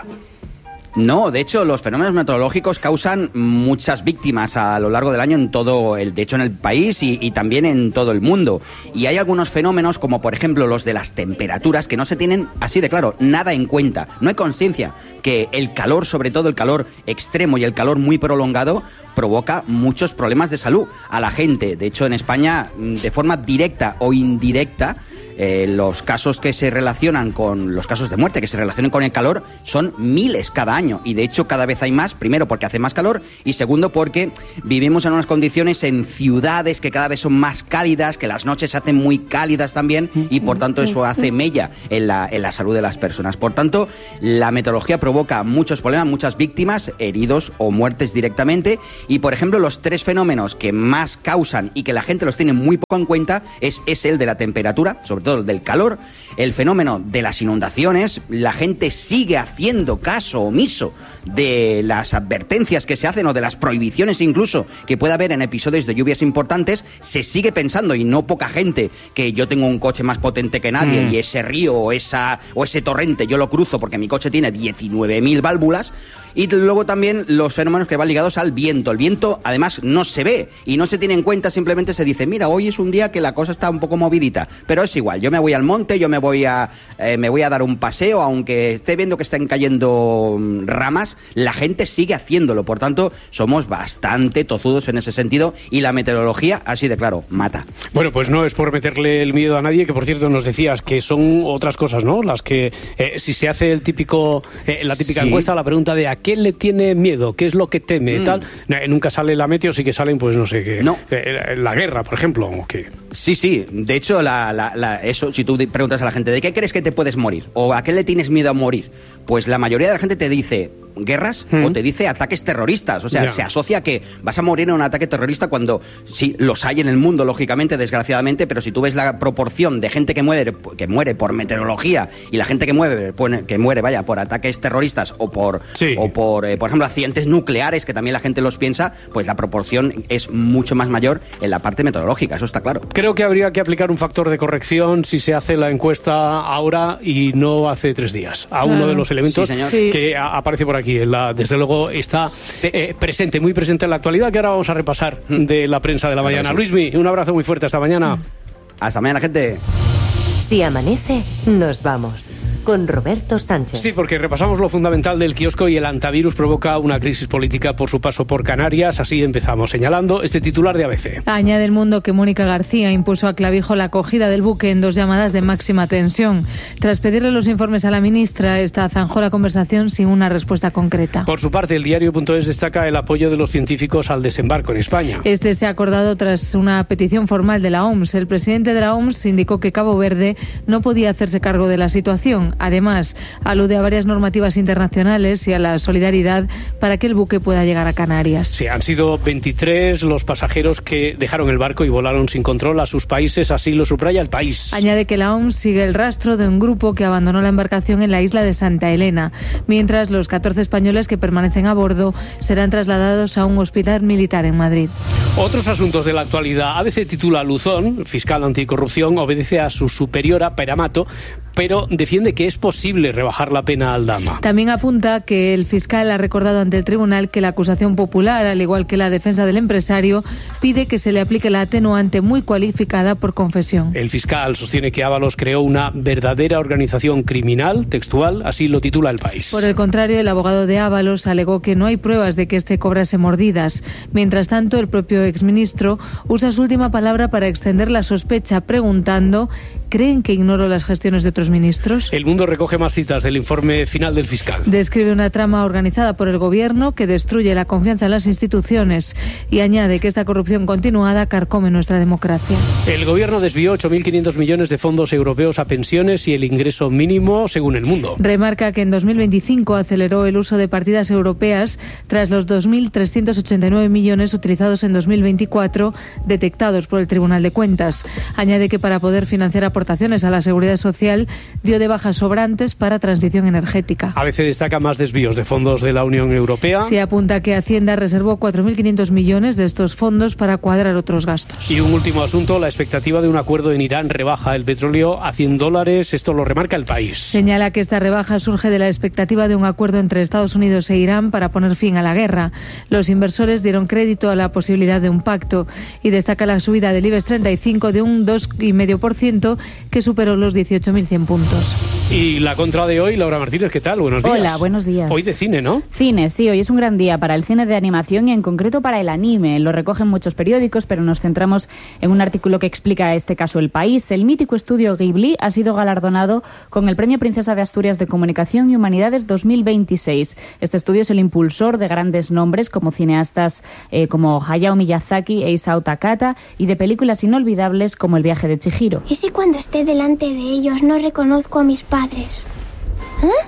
No, de hecho, los fenómenos meteorológicos causan muchas víctimas a lo largo del año de hecho en el país y también en todo el mundo. Y hay algunos fenómenos, como por ejemplo los de las temperaturas, que no se tienen así de claro, nada en cuenta. No hay conciencia que el calor, sobre todo el calor extremo y el calor muy prolongado, provoca muchos problemas de salud a la gente. De hecho, en España, de forma directa o indirecta, los casos que se relacionan con los casos de muerte que se relacionan con el calor son miles cada año, y de hecho cada vez hay más, primero porque hace más calor y segundo porque vivimos en unas condiciones en ciudades que cada vez son más cálidas, que las noches se hacen muy cálidas también y por tanto eso hace mella en la salud de las personas. Por tanto, la meteorología provoca muchos problemas, muchas víctimas, heridos o muertes directamente, y por ejemplo los 3 fenómenos que más causan y que la gente los tiene muy poco en cuenta es el de la temperatura, sobre todo el del calor, el fenómeno de las inundaciones. La gente sigue haciendo caso omiso de las advertencias que se hacen o de las prohibiciones incluso que pueda haber en episodios de lluvias importantes. Se sigue pensando, y no poca gente, que yo tengo un coche más potente que nadie y ese río o ese torrente yo lo cruzo porque mi coche tiene 19.000 válvulas. Y luego también los fenómenos que van ligados al viento. El viento, además, no se ve y no se tiene en cuenta, simplemente se dice, mira, hoy es un día que la cosa está un poco movidita, pero es igual, yo me voy al monte, yo me voy a dar un paseo, aunque esté viendo que están cayendo ramas, la gente sigue haciéndolo. Por tanto, somos bastante tozudos en ese sentido, y la meteorología, así de claro, mata. Bueno, pues no es por meterle el miedo a nadie, que por cierto nos decías que son otras cosas, ¿no? Las que, si se hace la típica encuesta, la pregunta de ¿a qué le tiene miedo? ¿Qué es lo que teme? Tal. Nunca sale la meteo, sí que salen, pues no sé qué. No. La guerra, por ejemplo. ¿O qué? Sí. De hecho, eso, si tú preguntas a la gente, ¿de qué crees que te puedes morir? ¿O a qué le tienes miedo a morir? Pues la mayoría de la gente te dice guerras o te dice ataques terroristas. O sea, se asocia que vas a morir en un ataque terrorista cuando sí, los hay en el mundo, lógicamente, desgraciadamente, pero si tú ves la proporción de gente que muere por meteorología y la gente que muere por ataques terroristas o por ejemplo, accidentes nucleares, que también la gente los piensa, pues la proporción es mucho más mayor en la parte meteorológica, eso está claro. Creo que habría que aplicar un factor de corrección si se hace la encuesta ahora y no hace 3 días, a uno de los elementos que aparece por aquí. Desde luego está presente, muy presente en la actualidad, que ahora vamos a repasar de la prensa de la mañana. Luismi, un abrazo muy fuerte hasta mañana. Hasta mañana, gente. Si amanece, nos vamos. Con Roberto Sánchez. Sí, porque repasamos lo fundamental del kiosco y el antivirus provoca una crisis política por su paso por Canarias. Así empezamos señalando este titular de ABC. Añade El Mundo que Mónica García impuso a Clavijo la acogida del buque en 2 llamadas de máxima tensión. Tras pedirle los informes a la ministra, esta zanjó la conversación sin una respuesta concreta. Por su parte, el diario.es destaca el apoyo de los científicos al desembarco en España. Este se ha acordado tras una petición formal de la OMS. El presidente de la OMS indicó que Cabo Verde no podía hacerse cargo de la situación. Además, alude a varias normativas internacionales y a la solidaridad para que el buque pueda llegar a Canarias. Sí, han sido 23 los pasajeros que dejaron el barco y volaron sin control a sus países, así lo subraya El País. Añade que la OMS sigue el rastro de un grupo que abandonó la embarcación en la isla de Santa Elena, mientras los 14 españoles que permanecen a bordo serán trasladados a un hospital militar en Madrid. Otros asuntos de la actualidad. ABC titula: Luzón, fiscal anticorrupción, obedece a su superiora Peramato pero defiende que es posible rebajar la pena a Aldama. También apunta que el fiscal ha recordado ante el tribunal que la acusación popular, al igual que la defensa del empresario, pide que se le aplique la atenuante muy cualificada por confesión. El fiscal sostiene que Ábalos creó una verdadera organización criminal, textual, así lo titula El País. Por el contrario, el abogado de Ábalos alegó que no hay pruebas de que este cobrase mordidas. Mientras tanto, el propio exministro usa su última palabra para extender la sospecha, preguntando: ¿creen que ignoro las gestiones de otros ministros? El Mundo recoge más citas del informe final del fiscal. Describe una trama organizada por el gobierno que destruye la confianza en las instituciones y añade que esta corrupción continuada carcome nuestra democracia. El gobierno desvió 8.500 millones de fondos europeos a pensiones y el ingreso mínimo, según El Mundo. Remarca que en 2025 aceleró el uso de partidas europeas tras los 2.389 millones utilizados en 2024 detectados por el Tribunal de Cuentas. Añade que para poder financiar aportaciones a la Seguridad Social dio de bajas sobrantes para transición energética. ABC destaca más desvíos de fondos de la Unión Europea. Se apunta que Hacienda reservó 4.500 millones de estos fondos para cuadrar otros gastos. Y un último asunto, la expectativa de un acuerdo en Irán rebaja el petróleo a $100. Esto lo remarca El País. Señala que esta rebaja surge de la expectativa de un acuerdo entre Estados Unidos e Irán para poner fin a la guerra. Los inversores dieron crédito a la posibilidad de un pacto y destaca la subida del IBEX 35 de un 2,5% que superó los 18.100 puntos. Y la contra de hoy, Laura Martínez, ¿qué tal? Buenos días. Hola, buenos días. Hoy de cine, ¿no? Cine, sí, hoy es un gran día para el cine de animación y en concreto para el anime. Lo recogen muchos periódicos, pero nos centramos en un artículo que explica este caso El País. El mítico estudio Ghibli ha sido galardonado con el Premio Princesa de Asturias de Comunicación y Humanidades 2026. Este estudio es el impulsor de grandes nombres como cineastas como Hayao Miyazaki e Isao Takahata y de películas inolvidables como El viaje de Chihiro. ¿Y si cuando esté delante de ellos no reconozco a mis padres? ¿Eh?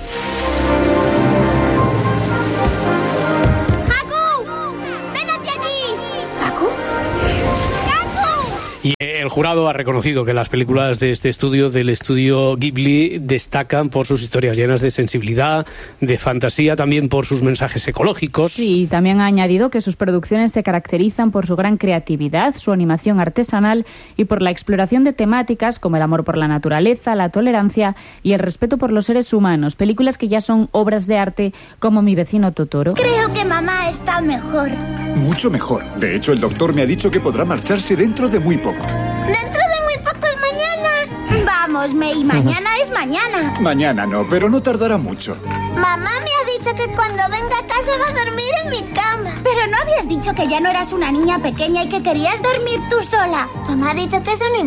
Y el jurado ha reconocido que las películas de este estudio, del estudio Ghibli, destacan por sus historias llenas de sensibilidad, de fantasía, también por sus mensajes ecológicos. Sí, también ha añadido que sus producciones se caracterizan por su gran creatividad, su animación artesanal y por la exploración de temáticas como el amor por la naturaleza, la tolerancia y el respeto por los seres humanos. Películas que ya son obras de arte como Mi vecino Totoro. Creo que mamá está mejor. Mucho mejor. De hecho, el doctor me ha dicho que podrá marcharse dentro de muy poco. Dentro de muy poco es mañana. Vamos, May, mañana es mañana. Mañana no, pero no tardará mucho. Mamá me ha dicho que cuando venga a casa va a dormir en mi cama. Pero no habías dicho que ya no eras una niña pequeña y que querías dormir tú sola. Mamá ha dicho que eso no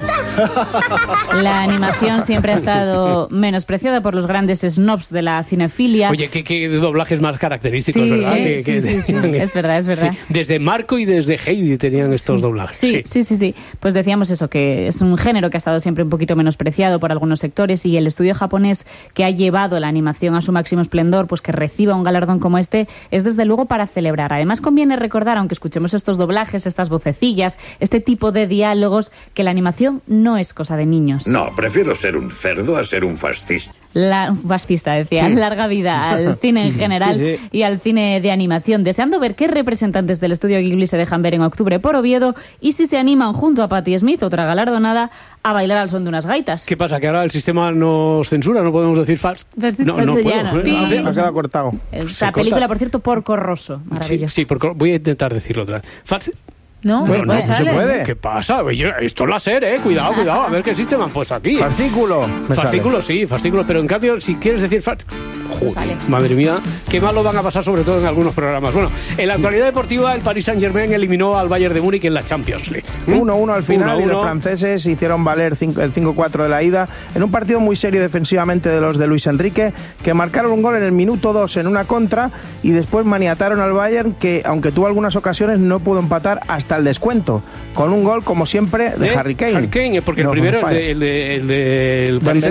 importa. La animación siempre ha estado menospreciada por los grandes snobs de la cinefilia. Oye, qué doblajes más característicos, sí, ¿verdad? Sí, es verdad, es verdad. Sí, desde Marco y desde Heidi tenían estos doblajes. Sí. Pues decíamos eso, que es un género que ha estado siempre un poquito menospreciado por algunos sectores y el estudio japonés que ha llevado la animación a su máximo esplendor, pues que reciba un galardón como este, es desde luego para celebrar. Además, conviene recordar, aunque escuchemos estos doblajes, estas vocecillas, este tipo de diálogos, que la animación no es cosa de niños. No, prefiero ser un cerdo a ser un fascista. Fascista, decía. Larga vida al cine en general y al cine de animación. Deseando ver qué representantes del estudio Ghibli se dejan ver en octubre por Oviedo y si se animan junto a Patti Smith, otra galardonada, a bailar al son de unas gaitas. ¿Qué pasa? ¿Que ahora el sistema nos censura? ¿No podemos decir No puedo. Se ha quedado cortado. Esta película, por cierto, Porco Rosso. Maravilloso. Sí, voy a intentar decirlo otra vez. No, bueno, no se puede. ¿Qué pasa? Oye, esto es láser, cuidado, a ver qué sistema han puesto aquí. Fascículo. Fascículo, pero en cambio, si quieres decir joder, madre mía, qué mal lo van a pasar, sobre todo en algunos programas. Bueno, en la actualidad deportiva, el Paris Saint-Germain eliminó al Bayern de Múnich en la Champions League. 1-1 al final, 1-1. Y los franceses hicieron valer el 5-4 de la ida en un partido muy serio defensivamente de los de Luis Enrique, que marcaron un gol en el minuto 2 en una contra y después maniataron al Bayern, que aunque tuvo algunas ocasiones no pudo empatar hasta el descuento, con un gol como siempre de Harry Kane. Harry Kane, porque el primero, el del Paris Saint-Germain.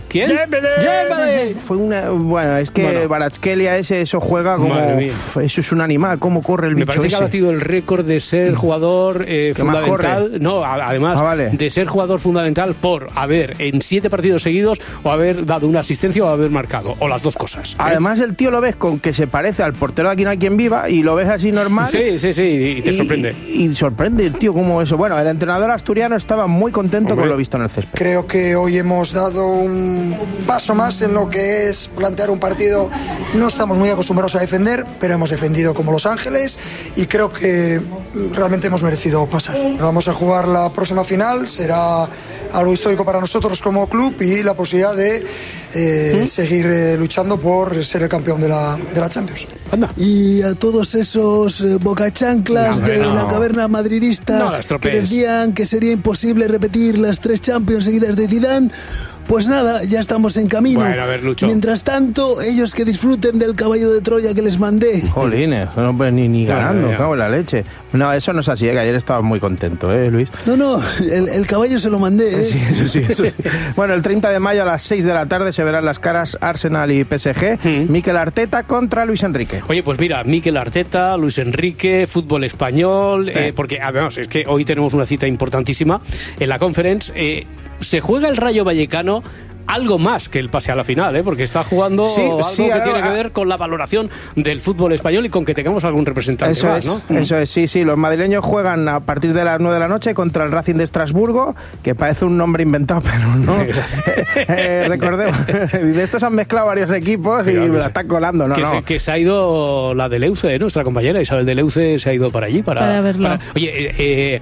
¿Quién? Dembélé. Fue una... Bueno, es que Kvaratskhelia eso juega como... Eso es un animal, cómo corre el bicho. Me parece que ha batido el récord de ser jugador fundamental. No, además de ser jugador fundamental por haber en 7 partidos seguidos o haber dado una asistencia o haber marcado, o las dos cosas. Además el tío lo ves con que se parece al portero de Aquí no hay quien viva y lo ves así normal. Sí, y te sorprende. Y sorprende el tío como eso. Bueno, el entrenador asturiano estaba muy contento con lo visto en el césped. Creo que hoy hemos dado un paso más en lo que es plantear un partido. No estamos muy acostumbrados a defender, pero hemos defendido como Los Ángeles y creo que realmente hemos merecido pasar. Vamos a jugar la próxima final, será algo histórico para nosotros como club y la posibilidad de seguir luchando por ser el campeón de la Champions. Anda. Y a todos esos bocachanclas de la caverna madridista que decían que sería imposible repetir las 3 Champions seguidas de Zidane, pues nada, ya estamos en camino. Bueno, a ver, Lucho. Mientras tanto, ellos que disfruten del caballo de Troya que les mandé. Jolines, no, pues ni ganando, cago en la leche. No, eso no es así, que ayer estabas muy contento, Luis. No, el caballo se lo mandé, Sí, eso sí. Bueno, el 30 de mayo a las 6 de la tarde se verán las caras Arsenal y PSG. Mikel Arteta contra Luis Enrique. Oye, pues mira, Mikel Arteta, Luis Enrique, fútbol español, porque además es que hoy tenemos una cita importantísima en la Conference. Se juega el Rayo Vallecano algo más que el pase a la final, porque está jugando algo que tiene que ver con la valoración del fútbol español y con que tengamos algún representante eso más, ¿no? Eso es, sí. Los madrileños juegan a partir de las 9 de la noche contra el Racing de Estrasburgo, que parece un nombre inventado, pero no. Recordemos, de estos han mezclado varios equipos y me la están colando, que se ha ido la de Leuce, nuestra compañera Isabel de Leuce se ha ido para allí para verlo. Oye,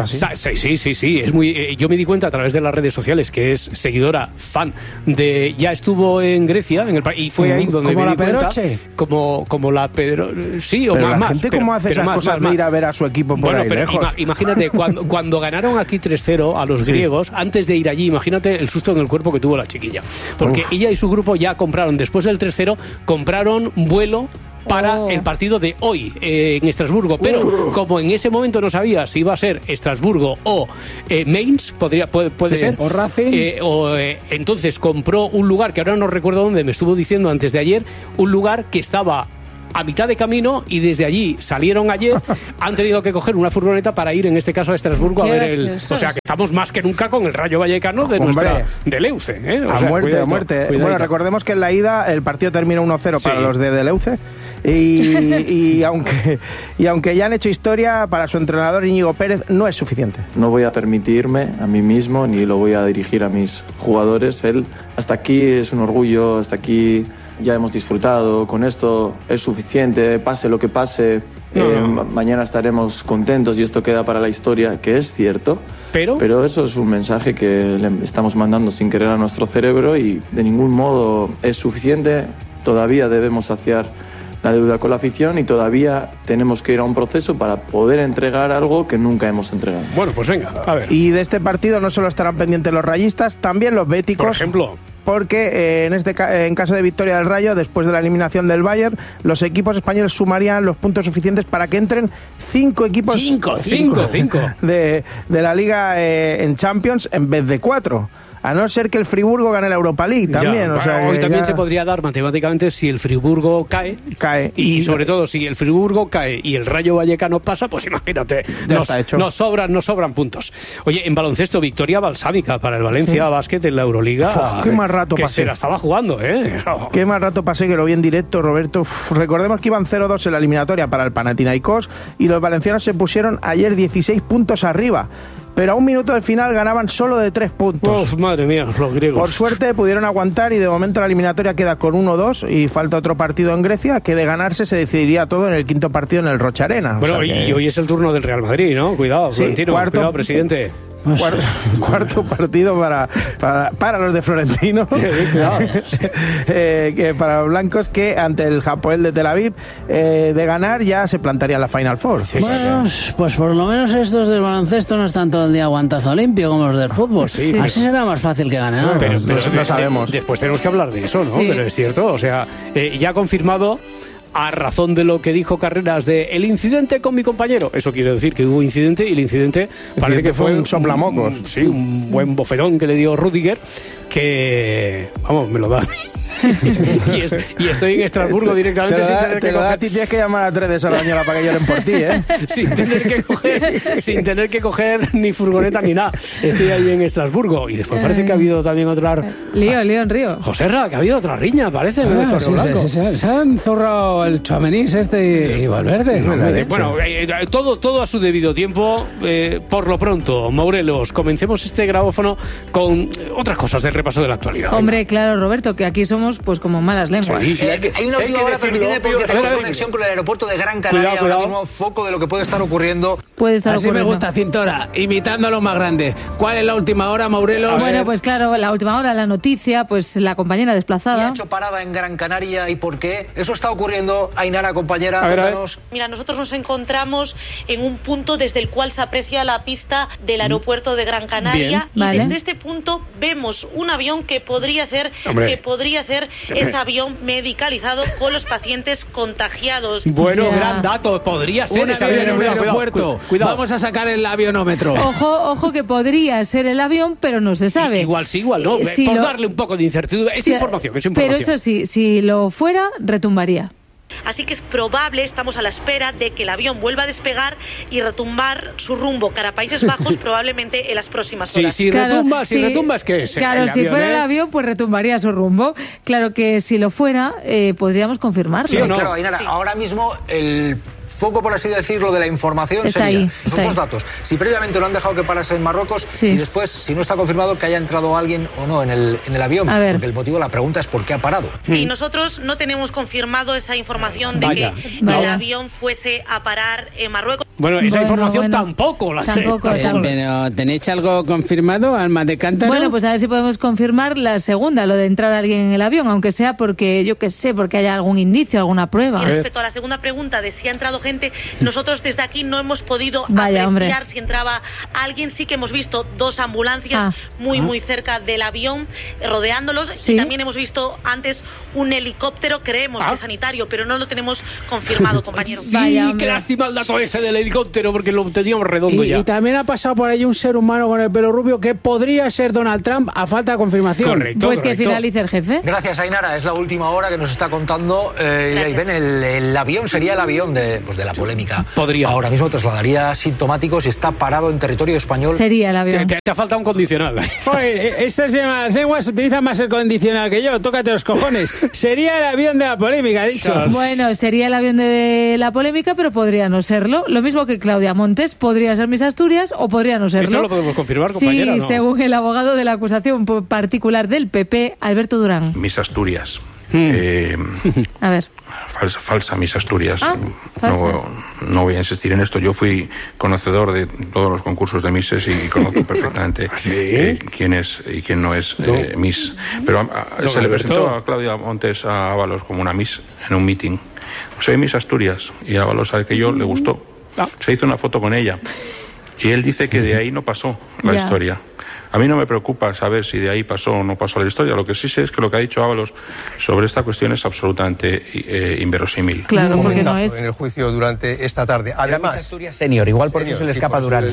sí, es muy... yo me di cuenta a través de las redes sociales que es seguidora, fan ya estuvo en Grecia y fue ahí donde me di cuenta como la Pedro, sí, o pero más. La gente cómo hace esas cosas de ir a ver a su equipo por ahí lejos. Imagínate, cuando ganaron aquí 3-0 a los griegos, antes de ir allí, imagínate el susto en el cuerpo que tuvo la chiquilla. Porque ella y su grupo ya compraron, después del 3-0, compraron vuelo para el partido de hoy en Estrasburgo, pero como en ese momento no sabía si iba a ser Estrasburgo o Mainz, puede ser, o Racing, entonces compró un lugar que ahora no recuerdo dónde, me estuvo diciendo antes de ayer, un lugar que estaba a mitad de camino y desde allí salieron ayer, han tenido que coger una furgoneta para ir en este caso a Estrasburgo a ver o sea que estamos más que nunca con el Rayo Vallecano de Leuce, a muerte. Bueno, recordemos que en la ida el partido terminó 1-0 para los de Leuce. Y aunque ya han hecho historia, para su entrenador Íñigo Pérez no es suficiente. No voy a permitirme a mí mismo ni lo voy a dirigir a mis jugadores. Hasta aquí es un orgullo, hasta aquí ya hemos disfrutado, con esto es suficiente, pase lo que pase. Mañana estaremos contentos y esto queda para la historia, que es cierto, pero eso es un mensaje que le estamos mandando sin querer a nuestro cerebro y de ningún modo es suficiente. Todavía debemos saciar la deuda con la afición y todavía tenemos que ir a un proceso para poder entregar algo que nunca hemos entregado. Bueno, pues venga, a ver. Y de este partido no solo estarán pendientes los rayistas, también los béticos. Por ejemplo. Porque en caso de victoria del Rayo, después de la eliminación del Bayern, los equipos españoles sumarían los puntos suficientes para que entren 5 equipos de la Liga en Champions en vez de 4. A no ser que el Friburgo gane la Europa League también. Hoy también se podría dar matemáticamente si el Friburgo cae. Y sobre todo si el Friburgo cae y el Rayo Vallecano pasa, pues imagínate, nos sobran puntos. Oye, en baloncesto, victoria balsámica para el Valencia Basket en la Euroliga. Qué mal rato que pasé. Se la estaba jugando, Qué mal rato pasé, que lo vi en directo, Roberto. Recordemos que iban 0-2 en la eliminatoria para el Panathinaikos y los valencianos se pusieron ayer 16 puntos arriba. Pero a un minuto del final ganaban solo de 3 puntos. Madre mía, los griegos. Por suerte pudieron aguantar y de momento la eliminatoria queda con 1-2 y falta otro partido en Grecia, que de ganarse se decidiría todo en el quinto partido en el Rocha Arena. Bueno, y hoy es el turno del Real Madrid, ¿no? Cuidado, Florentino, cuidado, presidente. Cuarto partido para los de Florentino, que para los blancos, que ante el Hapoel de Tel Aviv, de ganar ya se plantaría en la Final Four. Bueno, pues por lo menos estos del baloncesto no están todo el día aguantazo limpio como los del fútbol. Así será más fácil que ganen, ¿no? Pero no sabemos. Después tenemos que hablar de eso, ¿no? Pero es cierto, o sea, ya ha confirmado a razón de lo que dijo Carreras de el incidente con mi compañero. Eso quiere decir que hubo incidente y el incidente parece que fue un soplamocos. Sí, un buen bofetón que le dio Rüdiger, que, vamos, me lo da. y estoy en Estrasburgo directamente sin tener que coger. Tienes que llamar a 3 de Sardañola para que lloren por ti, ¿eh? sin tener que coger ni furgoneta ni nada. Estoy ahí en Estrasburgo. Y después parece que ha habido también otra... Lío en Río. Joserra, que ha habido otra riña, parece. Se han zurrado el Tchouaméni y Valverde. Bueno, todo a su debido tiempo. Por lo pronto, Morelos, comencemos este grabófono con otras cosas del repaso de la actualidad. Hombre, claro, Roberto, que aquí somos pues como malas lenguas. Hay una última hora, permitidme, porque tenemos conexión con el aeropuerto de Gran Canaria, ahora mismo foco de lo que puede estar ocurriendo. Así me gusta, Cintora, imitando a los más grandes. ¿Cuál es la última hora, Morelos? Bueno, pues claro, la última hora, la noticia, pues la compañera desplazada. ¿Y ha hecho parada en Gran Canaria y por qué? Eso está ocurriendo, Ainara, compañera, cuéntanos. Mira, nosotros nos encontramos en un punto desde el cual se aprecia la pista del aeropuerto de Gran Canaria. Bien, y desde este punto vemos un avión que podría ser ese avión medicalizado con los pacientes contagiados. Bueno, gran dato, podría ser ese avión en el aeropuerto. Cuidado. Vamos a sacar el avionómetro. Ojo que podría ser el avión, pero no se sabe. Igual sí, igual no. Por darle un poco de incertidumbre. Es información. Pero eso sí, si lo fuera, retumbaría. Así que es probable, estamos a la espera de que el avión vuelva a despegar y retumbar su rumbo cara a Países Bajos probablemente en las próximas horas. Si retumba, ¿qué es? Claro, si fuera el avión, pues retumbaría su rumbo. Claro que si lo fuera, podríamos confirmarlo. Sí, no. Claro, Ainara, ahora mismo el foco, por así decirlo, de la información sería esos dos datos. Si previamente lo han dejado que parase en Marruecos y después, si no está confirmado que haya entrado alguien o no en el avión. Porque el motivo, la pregunta es ¿por qué ha parado? Sí, nosotros no tenemos confirmado esa información de que el avión fuese a parar en Marruecos. Bueno, esa información tampoco la tenemos. Pero ¿tenéis algo confirmado, alma de cántaro? Bueno, pues a ver si podemos confirmar la segunda, lo de entrar alguien en el avión, aunque sea porque, yo qué sé, porque haya algún indicio, alguna prueba. Y respecto a la segunda pregunta de si ha entrado gente, nosotros desde aquí no hemos podido apreciar si entraba alguien. Sí que hemos visto 2 ambulancias muy cerca del avión, rodeándolos. ¿Sí? Y también hemos visto antes un helicóptero, creemos que es sanitario, pero no lo tenemos confirmado, compañero. Sí, qué lástima el dato ese del helicóptero, porque lo teníamos redondo ya. Y también ha pasado por ahí un ser humano con el pelo rubio que podría ser Donald Trump a falta de confirmación. Correcto. Que finalice el jefe. Gracias, Ainara. Es la última hora que nos está contando. Y ven, el avión sería el avión de la polémica. Podría. Ahora mismo trasladaría sintomáticos y está parado en territorio español. Sería el avión. Te ha faltado un condicional. Estas lenguas utilizan más el condicional que yo. Tócate los cojones. Sería el avión de la polémica, dicho. Bueno, sería el avión de la polémica, pero podría no serlo. Lo mismo que Claudia Montes. Podría ser Miss Asturias o podría no serlo. ¿Esto lo podemos confirmar, compañera? Sí, ¿no? Según el abogado de la acusación particular del PP, Alberto Durán. Miss Asturias. A ver. Falsa Miss Asturias. No voy a insistir en esto. Yo fui conocedor de todos los concursos de Misses y conozco perfectamente quién es y quién no es Miss. Pero se le presentó a Claudia Montes a Ábalos como una Miss en un meeting. Soy Miss Asturias y Ábalos a aquello le gustó. Se hizo una foto con ella y él dice que de ahí no pasó la historia. A mí no me preocupa saber si de ahí pasó o no pasó la historia. Lo que sí sé es que lo que ha dicho Ábalos sobre esta cuestión es absolutamente inverosímil. Claro, porque no es. En el juicio durante esta tarde. Además, senior, igual por eso se le escapa Durán.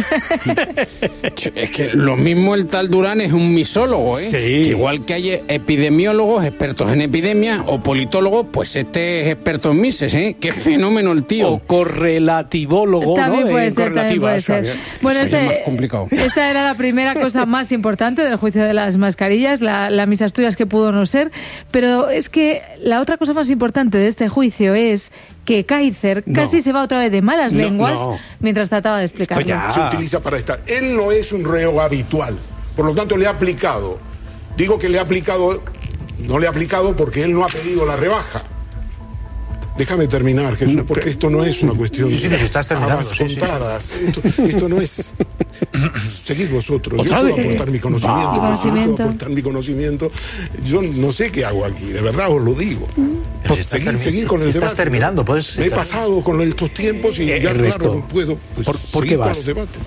Es que lo mismo el tal Durán es un misólogo, ¿eh? Sí. Que igual que hay epidemiólogos expertos en epidemia o politólogos, pues este es experto en mises, ¿eh? Qué fenómeno el tío. O correlativólogo, también ¿no? Puede ser. Bueno, es más complicado. Esta era la primera cosa más importante del juicio de las mascarillas, la Miss Asturias que pudo no ser, pero es que la otra cosa más importante de este juicio es que Kaiser casi se va otra vez de malas lenguas mientras trataba de explicarlo. Se utiliza para estar. Él no es un reo habitual, por lo tanto le ha aplicado. Digo que le ha aplicado, no le ha aplicado porque él no ha pedido la rebaja. Déjame terminar, Jesús, porque esto no es una cuestión de habas contadas. Esto no es... Seguid vosotros. Yo puedo aportar mi conocimiento. Yo no sé qué hago aquí, de verdad os lo digo. seguir con el debate. Estás terminando, pues. Me he pasado con estos tiempos y ya, claro, no puedo ¿Por qué vas?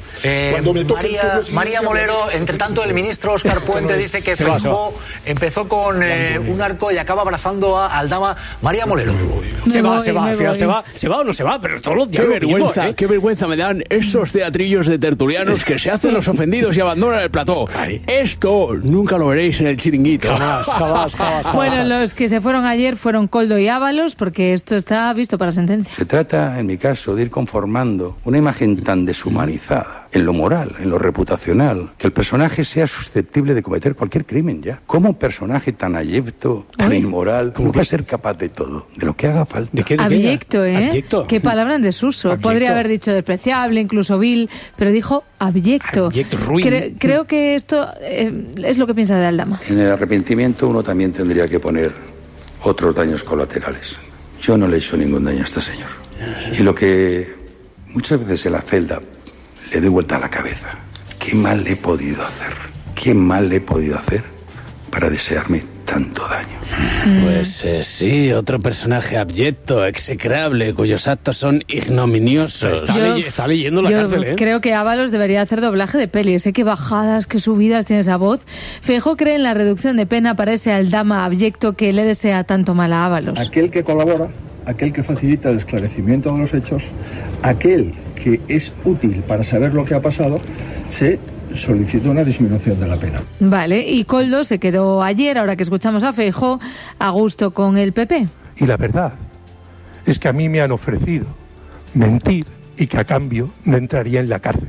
María Molero, entre tanto, el ministro Óscar Puente dice que Feijóo empezó con un arco y acaba abrazando a Aldama. María Molero. Se va o no se va, pero todos los días. Qué vergüenza me dan estos teatrillos de tertulianos que se hacen los ofendidos y abandonan el plató. Esto nunca lo veréis en el Chiringuito. Jamás. Bueno, los que se fueron ayer fueron Koldo y Ábalos, porque esto está visto para sentencia. Se trata, en mi caso, de ir conformando una imagen tan deshumanizada en lo moral, en lo reputacional, que el personaje sea susceptible de cometer cualquier crimen ya. ¿Cómo un personaje tan abyecto, tan inmoral, no va a ser capaz de todo, de lo que haga falta? Abyecto, ¿eh? Abyecto. Qué palabra en desuso. Abyecto. Podría haber dicho despreciable, incluso vil, pero dijo abyecto. Ruin. Creo que esto es lo que piensa de Aldama. En el arrepentimiento uno también tendría que poner otros daños colaterales. Yo no le he hecho ningún daño a este señor. Y lo que muchas veces en la celda le doy vuelta a la cabeza. ¿Qué mal le he podido hacer? ¿Qué mal le he podido hacer para desearme tanto daño? Pues sí, otro personaje abyecto, execrable, cuyos actos son ignominiosos. Está leyendo la cárcel, ¿eh? Creo que Ábalos debería hacer doblaje de peli. Sé qué bajadas, qué subidas tiene esa voz. Feijóo cree en la reducción de pena para ese Aldama abyecto que le desea tanto mal a Ábalos. Aquel que colabora, aquel que facilita el esclarecimiento de los hechos, aquel que es útil para saber lo que ha pasado, se solicitó una disminución de la pena. Vale, y Koldo se quedó ayer, ahora que escuchamos a Feijóo, a gusto con el PP. Y la verdad es que a mí me han ofrecido mentir y que a cambio no entraría en la cárcel.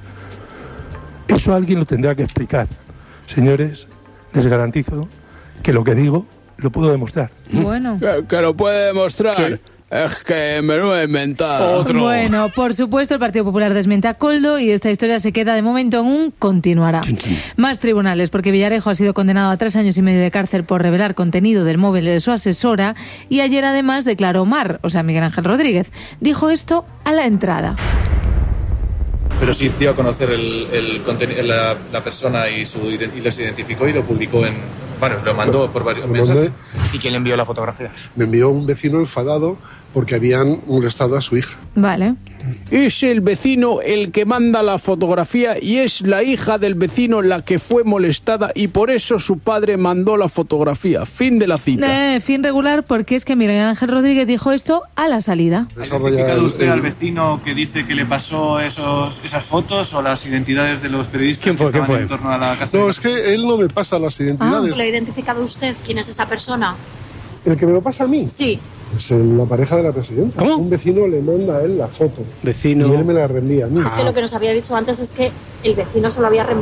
Eso alguien lo tendrá que explicar. Señores, les garantizo que lo que digo lo puedo demostrar. Bueno. Que lo puede demostrar. Sí. Es que me lo he inventado. Bueno, por supuesto, el Partido Popular desmiente a Koldo y esta historia se queda de momento en un continuará. Más tribunales, porque Villarejo ha sido condenado a 3 años y medio de cárcel por revelar contenido del móvil de su asesora y ayer además declaró Mar, o sea, Miguel Ángel Rodríguez. Dijo esto a la entrada. Pero sí dio a conocer la persona y los identificó y lo publicó en... Bueno, lo mandó por varios mensajes. ¿Y quién le envió la fotografía? Me envió un vecino enfadado porque habían molestado a su hija. Vale. Es el vecino el que manda la fotografía y es la hija del vecino la que fue molestada y por eso su padre mandó la fotografía. Fin de la cita. Fin regular porque es que Miguel Ángel Rodríguez dijo esto a la salida. ¿Ha identificado usted al vecino que dice que le pasó esas fotos o las identidades de los periodistas que estaban en torno a la casa? No, es que él no me pasa las identidades. ¿Lo ha identificado usted? ¿Quién es esa persona? ¿El que me lo pasa a mí? Sí. Es la pareja de la presidenta. ¿Cómo? Un vecino le manda a él la foto. Vecino. Y él me la reenvía a mí. Es que lo que nos había dicho antes es que el vecino se lo había reenviado